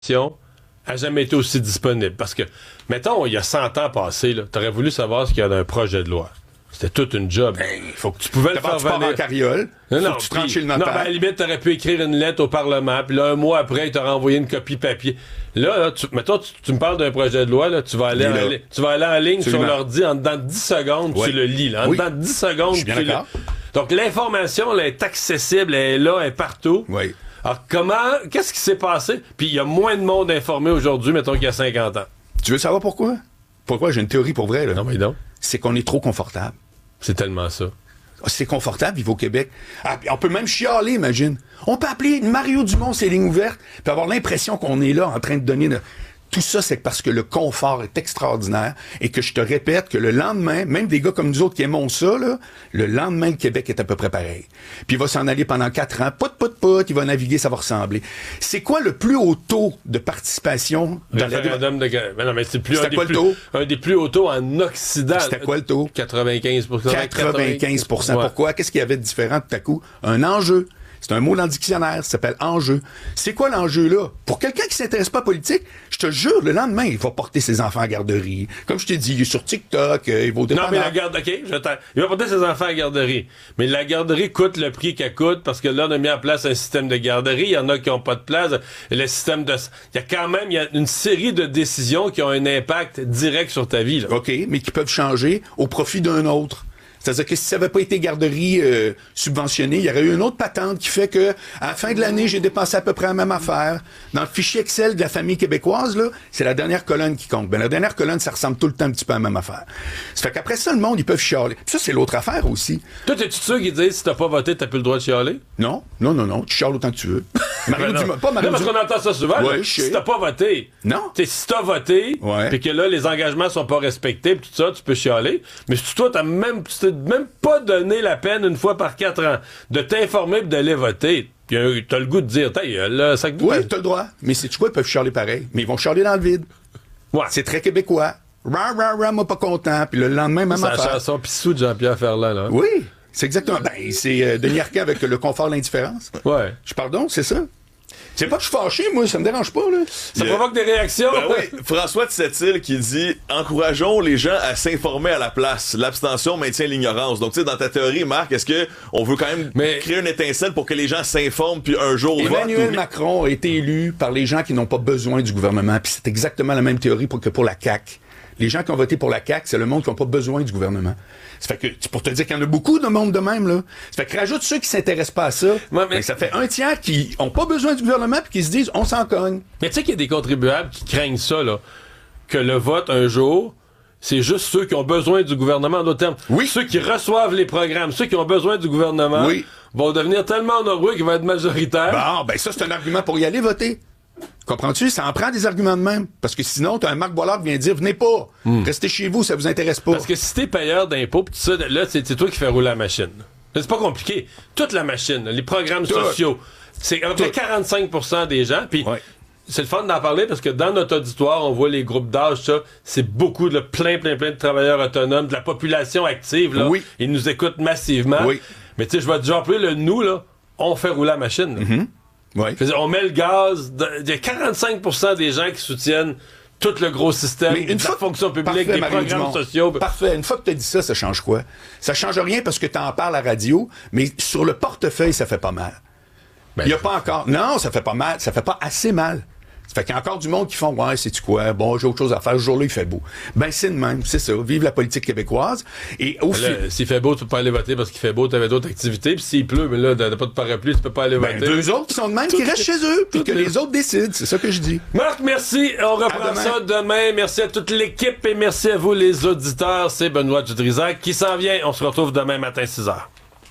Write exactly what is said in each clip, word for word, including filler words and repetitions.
a jamais été aussi disponible. Parce que, mettons, il y a cent ans passés, tu aurais voulu savoir ce qu'il y a dans un projet de loi. C'était toute une job. Ben, faut que tu pouvais le faire tu pars venir en carriole. Non, faut non, que tu puis, tranches le non, notaire. ben, à la limite, t'aurais pu écrire une lettre au Parlement, puis là, un mois après, il t'aurait envoyé une copie papier. Là, là tu, mettons, tu, tu me parles d'un projet de loi, là, tu vas aller, en, li- tu vas aller en ligne Absolument. sur l'ordi, en dedans de dix secondes, Ouais. tu le lis. Là, en Oui. dedans de dix secondes, Je suis bien tu le... d'accord. Donc, l'information, là, est accessible, elle est là, elle est partout. Oui. Alors, comment, qu'est-ce qui s'est passé? Puis, il y a moins de monde informé aujourd'hui, mettons, qu'il y a cinquante ans. Tu veux savoir pourquoi? Pourquoi? J'ai une théorie pour vrai, là. Non, mais non. C'est qu'on est trop confortable. C'est tellement ça. C'est confortable, vivre au Québec. Ah, on peut même chialer, imagine. On peut appeler Mario Dumont, ses lignes ouvertes, puis avoir l'impression qu'on est là en train de donner... De... Tout ça, c'est parce que le confort est extraordinaire et que je te répète que le lendemain, même des gars comme nous autres qui aimons ça, là, le lendemain, le Québec est à peu près pareil. Puis il va s'en aller pendant quatre ans. Pout, pout, pout, il va naviguer, ça va ressembler. C'est quoi le plus haut taux de participation dans la... Référendum de... Mais non, mais c'est plus, un, C'était des quoi le plus taux? un des plus hauts taux en Occident. C'était quoi le taux? quatre-vingt-quinze pour cent. quatre-vingt-quinze pour cent. Ouais. Pourquoi? Qu'est-ce qu'il y avait de différent tout à coup? Un enjeu. C'est un mot dans le dictionnaire, ça s'appelle enjeu. C'est quoi l'enjeu là? Pour quelqu'un qui s'intéresse pas à la politique, je te jure, le lendemain, il va porter ses enfants à la garderie. Comme je t'ai dit, il est sur TikTok, euh, il va au Non, dépanneur. mais la garde, OK, j'attends. Il va porter ses enfants à la garderie. Mais la garderie coûte le prix qu'elle coûte parce que là, on a mis en place un système de garderie. Il y en a qui n'ont pas de place. Le système de... Il y a quand même il y a une série de décisions qui ont un impact direct sur ta vie, là. OK, mais qui peuvent changer au profit d'un autre. C'est-à-dire que si ça n'avait pas été garderie euh, subventionnée, il y aurait eu une autre patente qui fait que à la fin de l'année, j'ai dépensé à peu près la même affaire. Dans le fichier Excel de la famille québécoise, là, c'est la dernière colonne qui compte. Ben, la dernière colonne, ça ressemble tout le temps un petit peu à la même affaire. Ça fait qu'après ça, le monde, ils peuvent chialer. Puis ça, c'est l'autre affaire aussi. Toi, t'es-tu sûr qu'ils disent si t'as pas voté, t'as plus le droit de chialer? Non, non, non, non. Tu chiales autant que tu veux. Mario Ben non. Dumont, pas Mario Non, parce Dumont. qu'on entend ça souvent. Ouais, là. je sais. Si t'as pas voté. Non. T'sais, si t'as voté, Ouais. puis que là, les engagements sont pas respectés, pis tout ça, tu peux chialer. Mais si toi, t'as même, tu t'es même pas donné la peine une fois par quatre ans de t'informer pis d'aller voter, pis euh, t'as le goût de dire, t'as le sac de Oui, t'as le droit. Mais c'est quoi, ils peuvent chialer pareil. Mais ils vont chialer dans le vide. Ouais. C'est très québécois. Rah, rah, rah, moi pas content. Puis le lendemain, même C'est la affaire. chanson Pissou de Jean-Pierre Ferland, là. Oui, c'est exactement. Ben, c'est euh, Denis Arcand avec le confort, l'indifférence. Ouais. Je pardon, c'est ça. C'est pas que je suis fâché, moi, ça me dérange pas, là. Ça provoque des réactions. Ben oui, François de Sept-Îles qui dit « Encourageons les gens à s'informer à la place. L'abstention maintient l'ignorance. » Donc, tu sais, dans ta théorie, Marc, est-ce que on veut quand même Mais- créer une étincelle pour que les gens s'informent puis un jour votent? Emmanuel ou- Macron a été élu par les gens qui n'ont pas besoin du gouvernement. Puis c'est exactement la même théorie pour que pour la C A Q. Les gens qui ont voté pour la C A Q, c'est le monde qui n'a pas besoin du gouvernement. Ça fait que, pour te dire qu'il y en a beaucoup de monde de même, là. Ça fait que rajoute ceux qui s'intéressent pas à ça. Ouais, mais- ben, ça fait un tiers qui ont pas besoin du gouvernement puis qui se disent, on s'en cogne. Mais tu sais qu'il y a des contribuables qui craignent ça, là. Que le vote, un jour, c'est juste ceux qui ont besoin du gouvernement, en d'autres termes. Oui. Ceux qui reçoivent les programmes, ceux qui ont besoin du gouvernement, Oui. vont devenir tellement nombreux qu'ils vont être majoritaires. Bon, ben ça, c'est un argument pour y aller voter. Comprends-tu? Ça en prend des arguments de même. Parce que sinon, t'as un Marc Boilard qui vient dire, venez pas. Restez chez vous, ça vous intéresse pas. Parce que si t'es payeur d'impôts, pis tout ça, là, c'est c'est toi qui fais rouler la machine. Là, c'est pas compliqué. Toute la machine, les programmes Tout. sociaux, c'est à peu près Tout. quarante-cinq pour cent des gens. Puis Ouais. c'est le fun d'en parler parce que dans notre auditoire, on voit les groupes d'âge, ça, c'est beaucoup de plein, plein, plein de travailleurs autonomes, de la population active, là. Oui. Ils nous écoutent massivement. Oui. Mais tu sais, je vais déjà appeler le nous, là, on fait rouler la machine. là. Ouais. Je veux dire, on met le gaz. de- Il y a quarante-cinq pour cent des gens qui soutiennent tout le gros système, Mais une de fois la fonction publique, Parfait, des Mario programmes Dumont. sociaux. Parfait. Une fois que tu as dit ça, ça change quoi? Ça change rien parce que tu en parles à la radio, mais sur le portefeuille, ça fait pas mal. Ben, Il y a pas encore. Non, ça fait pas mal. Ça fait pas assez mal. Ça fait qu'il y a encore du monde qui font, ouais, c'est-tu quoi? Bon, j'ai autre chose à faire. Ce jour-là, il fait beau. Ben, c'est de même. C'est ça. Vive la politique québécoise. Et au Là, fil. s'il fait beau, tu peux pas aller voter parce qu'il fait beau, t'avais d'autres activités. Puis s'il pleut, mais là, t'as pas de parapluie, tu peux pas aller Ben, voter. deux autres qui sont de même, qui restent chez eux, puis que les autres décident. C'est ça que je dis. Marc, merci. On reprend À demain. ça demain. Merci à toute l'équipe et merci à vous, les auditeurs. C'est Benoît Dutrisac qui s'en vient. On se retrouve demain matin, six heures.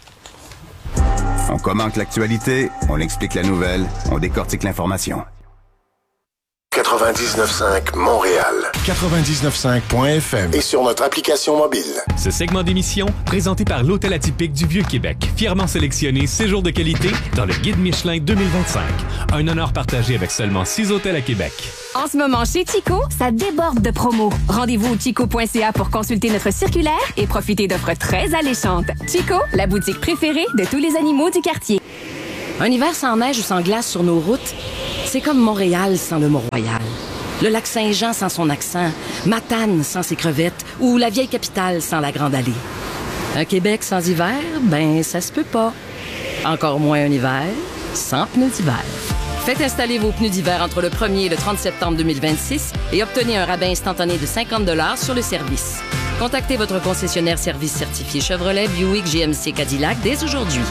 On commente l'actualité, on explique la nouvelle, on décortique l'information. quatre-vingt-dix-neuf cinq Montréal. quatre-vingt-dix-neuf cinq point F M. Et sur notre application mobile. Ce segment d'émission, présenté par l'Hôtel Atypique du Vieux-Québec, fièrement sélectionné séjour de qualité dans le Guide Michelin deux mille vingt-cinq. Un honneur partagé avec seulement six hôtels à Québec. En ce moment, chez Chico, ça déborde de promos. Rendez-vous au chico point c a pour consulter notre circulaire et profiter d'offres très alléchantes. Chico, la boutique préférée de tous les animaux du quartier. Un hiver sans neige ou sans glace sur nos routes, C'est comme Montréal sans le Mont-Royal. Le lac Saint-Jean sans son accent, Matane sans ses crevettes ou la vieille capitale sans la Grande Allée. Un Québec sans hiver, ben ça se peut pas. Encore moins un hiver sans pneus d'hiver. Faites installer vos pneus d'hiver entre le premier et le trente septembre deux mille vingt-six et obtenez un rabais instantané de cinquante dollars sur le service. Contactez votre concessionnaire service certifié Chevrolet, Buick, G M C, Cadillac dès aujourd'hui.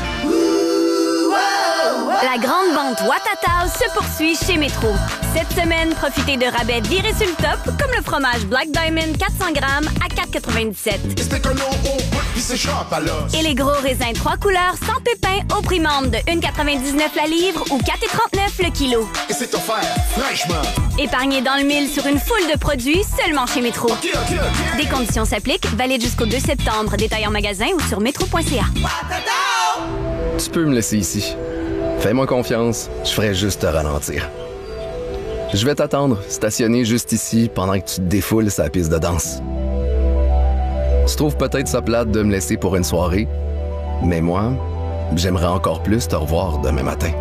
La grande vente Watatao se poursuit chez Métro. Cette semaine, profitez de rabais virés sur le top, comme le fromage Black Diamond quatre cents grammes à quatre quatre-vingt-dix-sept. Et les gros raisins trois couleurs sans pépins au prix membre de un virgule quatre-vingt-dix-neuf la livre ou quatre virgule trente-neuf le kilo. Et c'est offert fraîchement. Épargnez dans le mille sur une foule de produits seulement chez Métro. Okay, okay, okay. Des conditions s'appliquent, valide jusqu'au deux septembre. Détail en magasin ou sur métro point c a. Tu peux me laisser ici. Fais-moi confiance, je ferai juste te ralentir. Je vais t'attendre, stationné juste ici, pendant que tu te défoules sa piste de danse. Tu trouves peut-être ça plate de me laisser pour une soirée, mais moi, j'aimerais encore plus te revoir demain matin.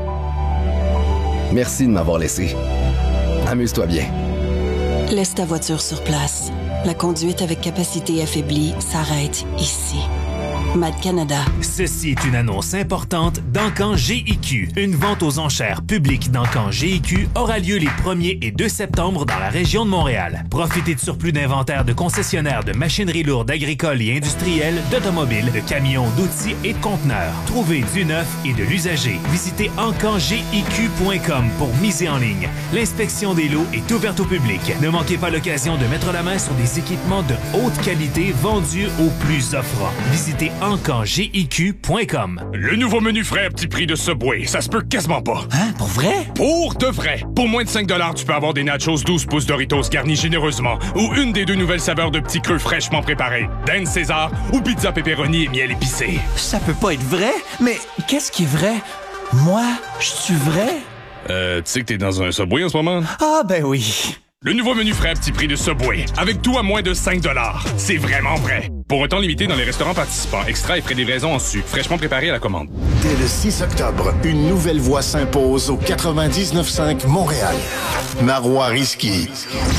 Merci de m'avoir laissé. Amuse-toi bien. Laisse ta voiture sur place. La conduite avec capacité affaiblie s'arrête ici. Mad Canada. Ceci est une annonce importante d'Encan G I Q. Une vente aux enchères publiques d'Encan G I Q aura lieu les premier et deux septembre dans la région de Montréal. Profitez de surplus d'inventaire de concessionnaires de machinerie lourde agricole et industrielle, d'automobiles, de camions, d'outils et de conteneurs. Trouvez du neuf et de l'usager. Visitez encan g i q point com pour miser en ligne. L'inspection des lots est ouverte au public. Ne manquez pas l'occasion de mettre la main sur des équipements de haute qualité vendus au plus offrant. Visitez encan g i q point com. Le nouveau menu frais à petit prix de Subway, ça se peut quasiment pas. Hein? Pour vrai? Pour de vrai. Pour moins de cinq dollars, tu peux avoir des nachos douze pouces Doritos garnis généreusement ou une des deux nouvelles saveurs de petits creux fraîchement préparés, dinde César ou pizza pepperoni et miel épicé. Ça peut pas être vrai? Mais qu'est-ce qui est vrai? Moi, je suis vrai? Euh, tu sais que t'es dans un Subway en ce moment? Ah, ben oui. Le nouveau menu frais à petit prix de Subway, avec tout à moins de cinq dollars. C'est vraiment vrai. Pour un temps limité dans les restaurants participants, extra et frais de livraison en su, fraîchement préparé à la commande. Dès le six octobre, une nouvelle voix s'impose au quatre-vingt-dix-neuf cinq Montréal. Marois Risky.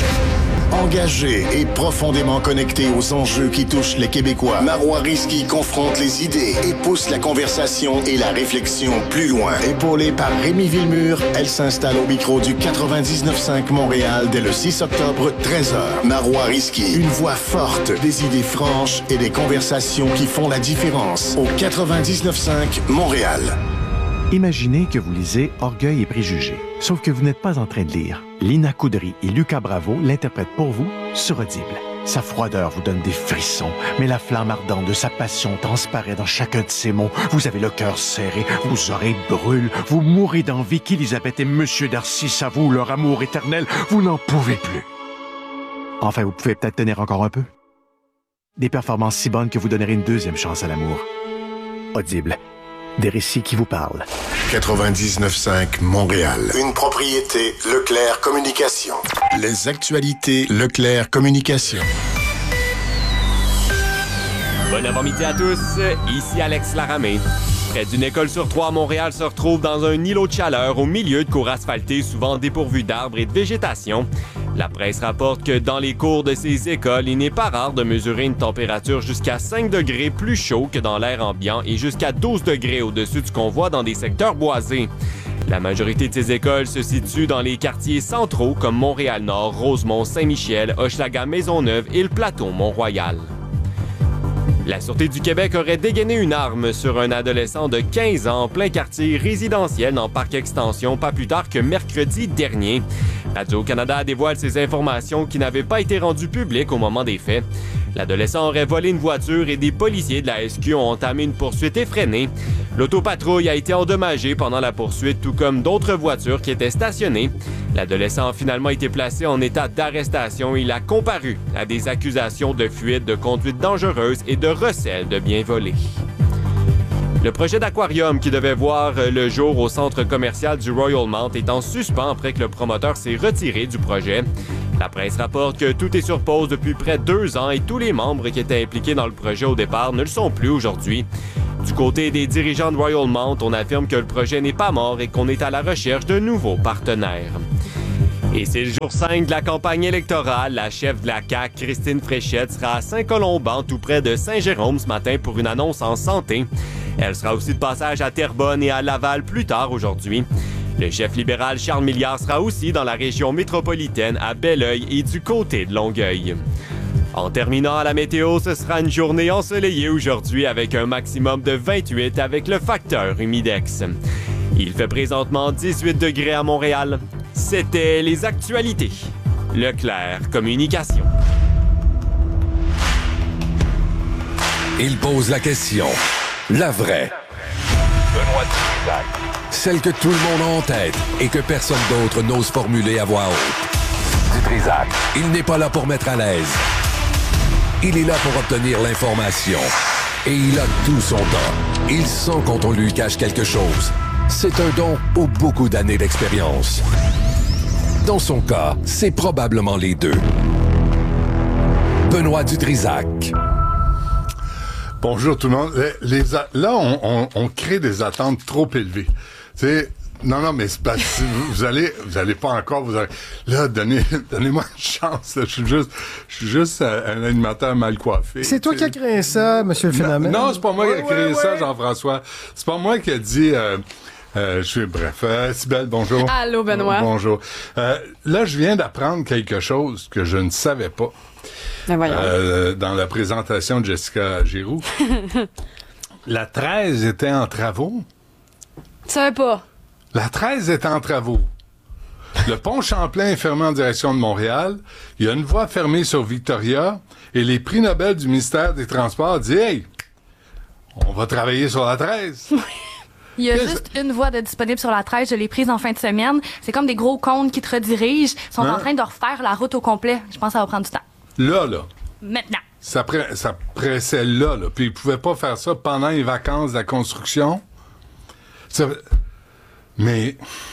Engagé et profondément connecté aux enjeux qui touchent les Québécois, Marois Risky confronte les idées et pousse la conversation et la réflexion plus loin. Épaulée par Rémi Villemur, elle s'installe au micro du quatre-vingt-dix-neuf cinq Montréal dès le six octobre, treize heures. Marois Risky, une voix forte, des idées franches et des conversations qui font la différence. Au quatre-vingt-dix-neuf cinq Montréal. Imaginez que vous lisez Orgueil et préjugés, sauf que vous n'êtes pas en train de lire. Lina Coudry et Lucas Bravo l'interprètent pour vous sur Audible. Sa froideur vous donne des frissons, mais la flamme ardente de sa passion transparaît dans chacun de ses mots. Vous avez le cœur serré, vos oreilles brûlent, vous mourrez d'envie qu'Élisabeth et Monsieur Darcy s'avouent leur amour éternel. Vous n'en pouvez plus. Enfin, vous pouvez peut-être tenir encore un peu. Des performances si bonnes que vous donnerez une deuxième chance à l'amour. Audible. Des récits qui vous parlent. quatre-vingt-dix-neuf cinq Montréal. Une propriété Leclerc Communication. Les actualités Leclerc Communication. Bon avant-midi à tous, ici Alex Laramé. Près d'une école sur trois à Montréal se retrouve dans un îlot de chaleur au milieu de cours asphaltés souvent dépourvus d'arbres et de végétation. La presse rapporte que dans les cours de ces écoles, il n'est pas rare de mesurer une température jusqu'à cinq degrés plus chaud que dans l'air ambiant et jusqu'à douze degrés au-dessus de ce qu'on voit dans des secteurs boisés. La majorité de ces écoles se situent dans les quartiers centraux comme Montréal-Nord, Rosemont, Saint-Michel, Hochelaga, Maisonneuve et le plateau Mont-Royal. La Sûreté du Québec aurait dégainé une arme sur un adolescent de quinze ans en plein quartier résidentiel dans Parc Extension pas plus tard que mercredi dernier. Radio-Canada dévoile ces informations qui n'avaient pas été rendues publiques au moment des faits. L'adolescent aurait volé une voiture et des policiers de la S Q ont entamé une poursuite effrénée. L'autopatrouille a été endommagée pendant la poursuite, tout comme d'autres voitures qui étaient stationnées. L'adolescent a finalement été placé en état d'arrestation et il a comparu à des accusations de fuite, de conduite dangereuse et de recel de biens volés. Le projet d'aquarium qui devait voir le jour au centre commercial du Royal Mount est en suspens après que le promoteur s'est retiré du projet. La presse rapporte que tout est sur pause depuis près de deux ans et tous les membres qui étaient impliqués dans le projet au départ ne le sont plus aujourd'hui. Du côté des dirigeants de Royalmount, on affirme que le projet n'est pas mort et qu'on est à la recherche de nouveaux partenaires. Et c'est le jour cinq de la campagne électorale. La chef de la C A Q, Christine Fréchette, sera à Saint-Colomban, tout près de Saint-Jérôme, ce matin pour une annonce en santé. Elle sera aussi de passage à Terrebonne et à Laval plus tard aujourd'hui. Le chef libéral Charles Milliard sera aussi dans la région métropolitaine, à Belleuil et du côté de Longueuil. En terminant à la météo, ce sera une journée ensoleillée aujourd'hui avec un maximum de vingt-huit avec le facteur humidex. Il fait présentement dix-huit degrés à Montréal. C'était les actualités. Leclerc Communication. Il pose la question. La vraie. Benoît Dutrisac. Celle que tout le monde a en tête et que personne d'autre n'ose formuler à voix haute. Dutrisac. Il n'est pas là pour mettre à l'aise. Il est là pour obtenir l'information. Et il a tout son don. Il sent quand on lui cache quelque chose. C'est un don ou beaucoup d'années d'expérience. Dans son cas, c'est probablement les deux. Benoît Dutrisac. Bonjour tout le monde. Les, les, là, on, on, on crée des attentes trop élevées. Tu sais, non, non, mais c'est parce que vous allez, vous allez pas encore, vous allez, là, donnez, donnez-moi une chance, là. Je suis juste, je suis juste un animateur mal coiffé. C'est toi qui as créé ça, monsieur le phénomène? Non, non c'est pas moi ouais, qui ai créé ouais, ça, ouais. Jean-François. C'est pas moi qui ai dit, euh, Euh, je suis bref. Euh, Cybèle, bonjour. Allô, Benoît. Bonjour. Euh, là, je viens d'apprendre quelque chose que je ne savais pas. Ben voyons. Euh, dans la présentation de Jessica Giroux. La treize était en travaux. Tu savais pas? La treize est en travaux. Le pont Champlain est fermé en direction de Montréal. Il y a une voie fermée sur Victoria. Et les prix Nobel du ministère des Transports disent « Hey, on va travailler sur la treize. » Il y a juste une voie de disponible sur la treize. Je l'ai prise en fin de semaine. C'est comme des gros cônes qui te redirigent. Ils sont hein? en train de refaire la route au complet. Je pense que ça va prendre du temps. Là, là. Maintenant. Ça, pre- ça pressait là, là. Puis ils pouvaient pas faire ça pendant les vacances de la construction. Ça... Mais...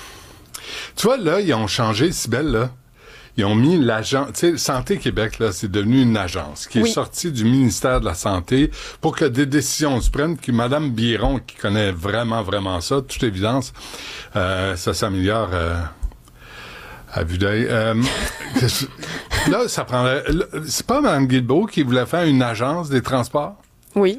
Tu vois, là, ils ont changé, Cybèle, là. Ils ont mis l'agence... Tu sais, Santé Québec, là, c'est devenu une agence qui oui. est sortie du ministère de la Santé pour que des décisions se prennent, que Mme Biron, qui connaît vraiment, vraiment ça, de toute évidence, euh, ça s'améliore euh, à vue d'œil. Euh, là, ça prendrait... C'est pas Mme Guilbeault qui voulait faire une agence des transports? Oui.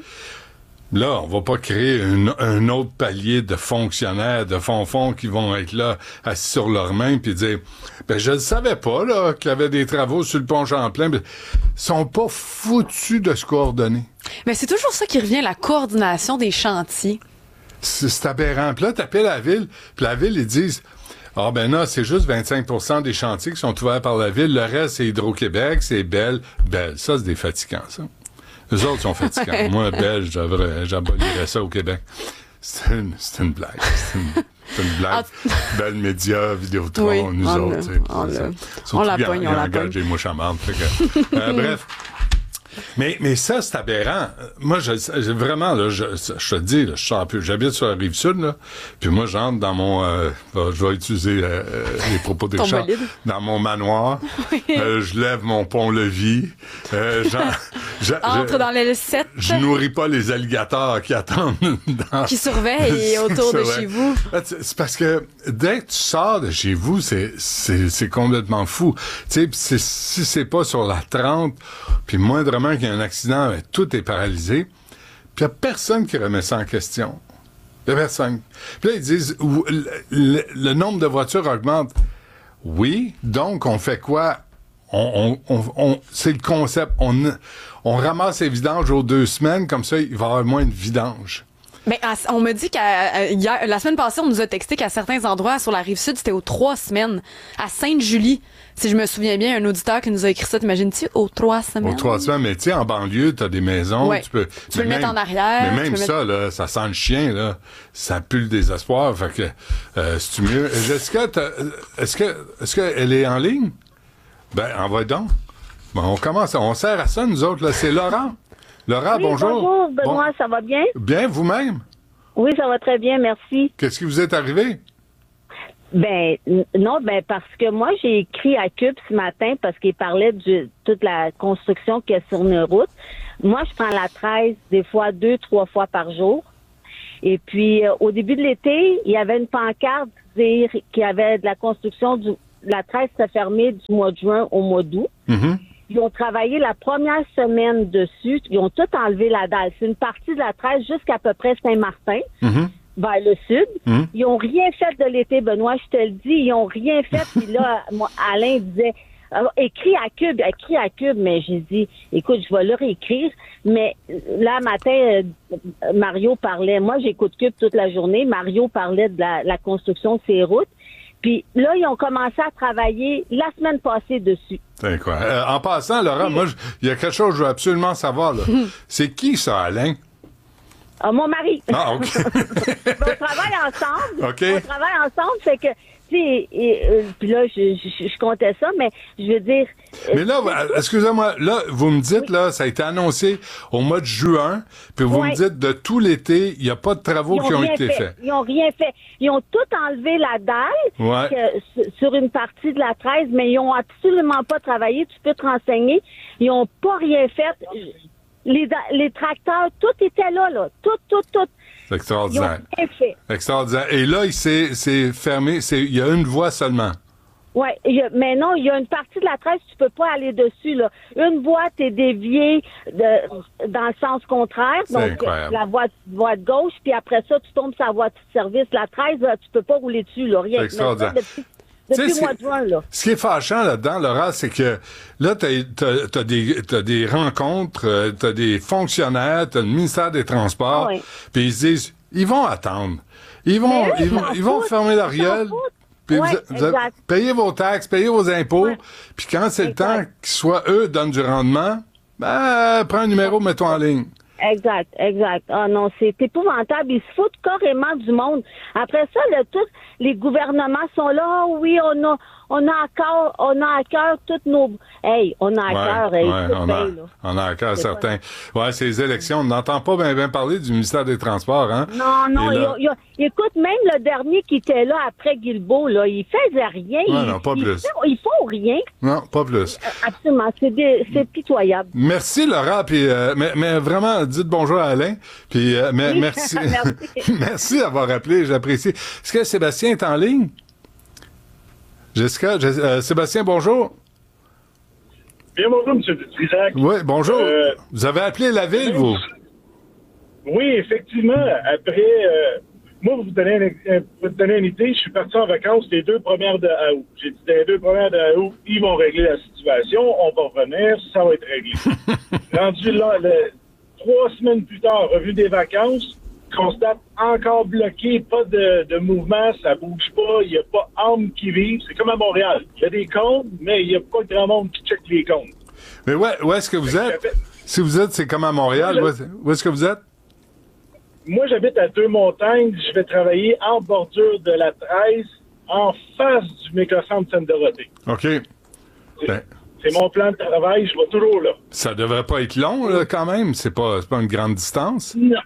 Là, on va pas créer une, un autre palier de fonctionnaires, de fonds-fonds qui vont être là, assis sur leurs mains, puis dire, ben je ne savais pas là qu'il y avait des travaux sur le pont Champlain, mais ils sont pas foutus de se coordonner. Mais c'est toujours ça qui revient, la coordination des chantiers. C'est, c'est aberrant. Puis là, t'appelles la ville, puis la ville, ils disent, ah ben là, c'est juste vingt-cinq pour cent des chantiers qui sont ouverts par la ville, le reste, c'est Hydro-Québec, c'est Bell. Bell, ça, c'est des fatigants, ça. Eux autres sont fatigants. Ouais. Moi, belge, j'abolirais ça au Québec. C'est une, c'est une blague. C'est une, c'est une blague. Ah, Belle Média, Vidéotron, oui, nous on autres. Le, on, le, on la pogne, on la pogne. J'ai mouche à marde. euh, bref. Mais, mais ça, c'est aberrant. Moi, je, je vraiment, là, je, je te dis, là, je sens plus. J'habite sur la Rive-Sud, là. Puis moi, j'entre dans mon... Euh, je vais utiliser euh, les propos des chats. Dans mon manoir. Oui. Euh, je lève mon pont-levis. Euh, Entre je, dans le sept. Je nourris pas les alligators qui attendent. Dans, qui surveillent autour de chez vous. C'est parce que dès que tu sors de chez vous, c'est, c'est, c'est complètement fou. Tu sais, si c'est pas sur la trente, puis moindrement qu'il y a un accident, ben, tout est paralysé. Puis il n'y a personne qui remet ça en question. Il n'y a personne. Puis là, ils disent, le, le, le nombre de voitures augmente. Oui, donc on fait quoi? On, on, on, on, c'est le concept. On, on ramasse les vidanges aux deux semaines, comme ça, il va y avoir moins de vidanges. Mais on me dit qu'à hier, la semaine passée, on nous a texté qu'à certains endroits sur la Rive-Sud, c'était aux trois semaines. À Sainte-Julie, si je me souviens bien, un auditeur qui nous a écrit ça, t'imagines-tu, aux trois semaines? Aux trois semaines, mais tu sais, en banlieue, t'as des maisons, ouais. tu peux... Tu peux le même, mettre en arrière. Mais même ça, mettre... là, ça sent le chien, là. Ça pue le désespoir, fait que euh, c'est mieux. Jessica, est-ce que est-ce qu'elle est en ligne? Ben, envoie donc. Bon, on commence, on sert à ça, nous autres, là. C'est Laurent. Laurent, oui, bonjour. Bonjour, Benoît, bon. Ça va bien? Bien, vous-même? Oui, ça va très bien, merci. Qu'est-ce qui vous est arrivé? Ben, non, ben, parce que moi, j'ai écrit à Cube ce matin parce qu'il parlait de toute la construction qu'il y a sur une route. Moi, je prends la treize des fois deux, trois fois par jour. Et puis, euh, au début de l'été, il y avait une pancarte dire qu'il y avait de la construction du... La treize s'est fermée du mois de juin au mois d'août. Mm-hmm. Ils ont travaillé la première semaine dessus. Ils ont tout enlevé la dalle. C'est une partie de la treize jusqu'à peu près Saint-Martin, mm-hmm. vers le sud. Mm-hmm. Ils ont rien fait de l'été, Benoît, je te le dis. Ils ont rien fait. Puis là, moi, Alain disait, alors, écris à Cube, écris à Cube. Mais j'ai dit, écoute, je vais leur écrire. Mais là, matin, euh, Mario parlait. Moi, j'écoute Cube toute la journée. Mario parlait de la, la construction de ces routes. Puis là, ils ont commencé à travailler la semaine passée dessus. C'est quoi? Euh, en passant, Laurent, moi, il y a quelque chose que je veux absolument savoir. Là. C'est qui ça, Alain? Ah, mon mari. Ah, OK. On travaille ensemble. OK. On travaille ensemble, fait que, tu sais, euh, puis là, je, je, je comptais ça, mais je veux dire... Mais là, euh, excusez-moi, là, vous me dites, oui. là, ça a été annoncé au mois de juin, puis vous ouais. me dites, de tout l'été, il n'y a pas de travaux qui ont été fait. faits. Ils n'ont rien fait. Ils ont tout enlevé la dalle ouais. que, sur une partie de la treize, mais ils n'ont absolument pas travaillé. Tu peux te renseigner. Ils n'ont pas rien fait. Les, les tracteurs, tout était là, là. Tout, tout, tout. C'est extraordinaire. Ils ont rien fait. Extraordinaire. Et là, il s'est, c'est fermé. C'est, il y a une voie seulement. Oui, mais non, il y a une partie de la treize, tu peux pas aller dessus, là. Une voie, t'es dévié de, dans le sens contraire. C'est donc, incroyable. La voie, voie de gauche, puis après ça, tu tombes sur la voie de service. La treize, là, tu peux pas rouler dessus, là. Rien. C'est extraordinaire. Depuis, depuis le mois de juin, là. Ce qui est fâchant là-dedans, Laura, c'est que là, t'as, t'as, t'as, des, t'as des rencontres, euh, t'as des fonctionnaires, t'as le ministère des Transports, ah oui. puis ils se disent, ils vont attendre. Ils vont, eux, ils vont, ils vont fermer leur gueule. Puis ouais, vous, vous payez vos taxes, payez vos impôts, ouais. puis quand c'est exact. le temps qu'ils soient eux donnent du rendement, ben prends un numéro, mets-toi en ligne. Exact, exact. Ah non, c'est épouvantable. Ils se foutent carrément du monde. Après ça, là, tous les gouvernements sont là. Oh oui, on a, on a à cœur, on a à cœur toutes nos. Hey, on a à ouais, cœur. Hey, ouais, on, a, bien, on a à cœur certains. Ouais, ces élections, on n'entend pas bien bien parler du ministère des Transports, hein. Non, non. là... Il, il, écoute, même le dernier qui était là après Guilbeault, là, il faisait rien. Ouais, il, non, pas il, plus. Ils, ils font rien. Non, pas plus. Absolument, c'est, des, c'est pitoyable. Merci Laura, puis euh, mais, mais vraiment dites bonjour à Alain, puis euh, mais, oui. merci, merci, merci d'avoir appelé, j'apprécie. Est-ce que Sébastien est en ligne? Jessica, Jess, euh, Sébastien, bonjour. Bien bonjour, M. Trisac. Oui, bonjour. Euh, vous avez appelé la ville, vous? Oui, effectivement. Après, euh, moi, vous donner une, vous donner une idée, je suis parti en vacances les deux premières de août. J'ai dit, les deux premières de août, ils vont régler la situation, on va revenir, ça va être réglé. Rendu là, le, trois semaines plus tard, revue des vacances, constate encore bloqué, pas de, de mouvement, ça bouge pas, il n'y a pas âme qui vive. C'est comme à Montréal. Il y a des comptes, mais il n'y a pas grand monde qui check les comptes. Mais ouais, où est-ce que vous êtes? Si vous êtes, c'est comme à Montréal. Où est-ce, où est-ce que vous êtes? Moi, j'habite à Deux-Montagnes. Je vais travailler en bordure de la treize, en face du méga-centre Sainte-Dorothée. OK. C'est, ben, c'est mon plan de travail. Je vais toujours là. Ça devrait pas être long, là, quand même. C'est pas, c'est pas une grande distance. Non.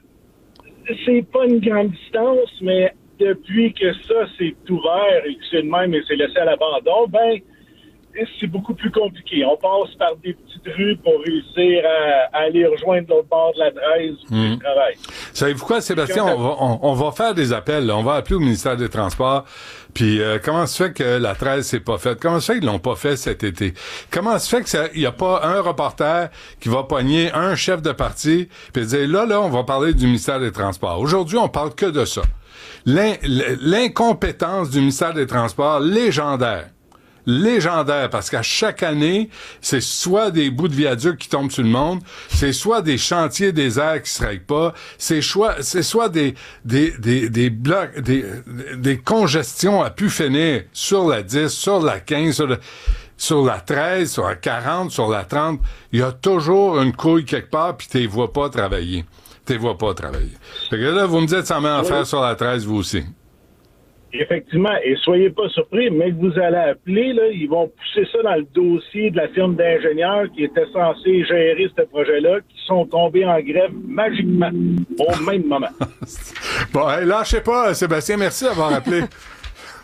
C'est pas une grande distance, mais depuis que ça, c'est ouvert et que c'est de même et c'est laissé à l'abandon, ben, c'est beaucoup plus compliqué. On passe par des petites rues pour réussir à, à aller rejoindre l'autre bord de la treize où mmh. je travaille. Savez-vous quoi, Sébastien? On va, on, on va faire des appels. Là. On va appeler au ministère des Transports. Puis euh, comment se fait que la treize s'est pas faite? Comment se fait qu'ils l'ont pas fait cet été? Comment se fait qu'il n'y a pas un reporter qui va pogner un chef de parti puis dire, là, là, on va parler du ministère des Transports. Aujourd'hui, on parle que de ça. L'in, l'incompétence du ministère des Transports, légendaire. Légendaire, parce qu'à chaque année, c'est soit des bouts de viaduc qui tombent sur le monde, c'est soit des chantiers déserts qui se règlent pas, c'est soit, c'est soit des, des, des, des blocs, des, des congestions à pu finir sur la dix, sur la quinze, sur, le, sur la treize, sur la quarante, sur la trente. Il y a toujours une couille quelque part pis t'es vois pas travailler. T'es vois pas travailler. Fait que là, vous me dites, ça met en faire sur la treize, vous aussi. Effectivement, et soyez pas surpris, mais que vous allez appeler, là, ils vont pousser ça dans le dossier de la firme d'ingénieurs qui était censée gérer ce projet-là, qui sont tombés en grève magiquement au même moment. Bon, hey, lâchez pas, Sébastien, merci d'avoir appelé.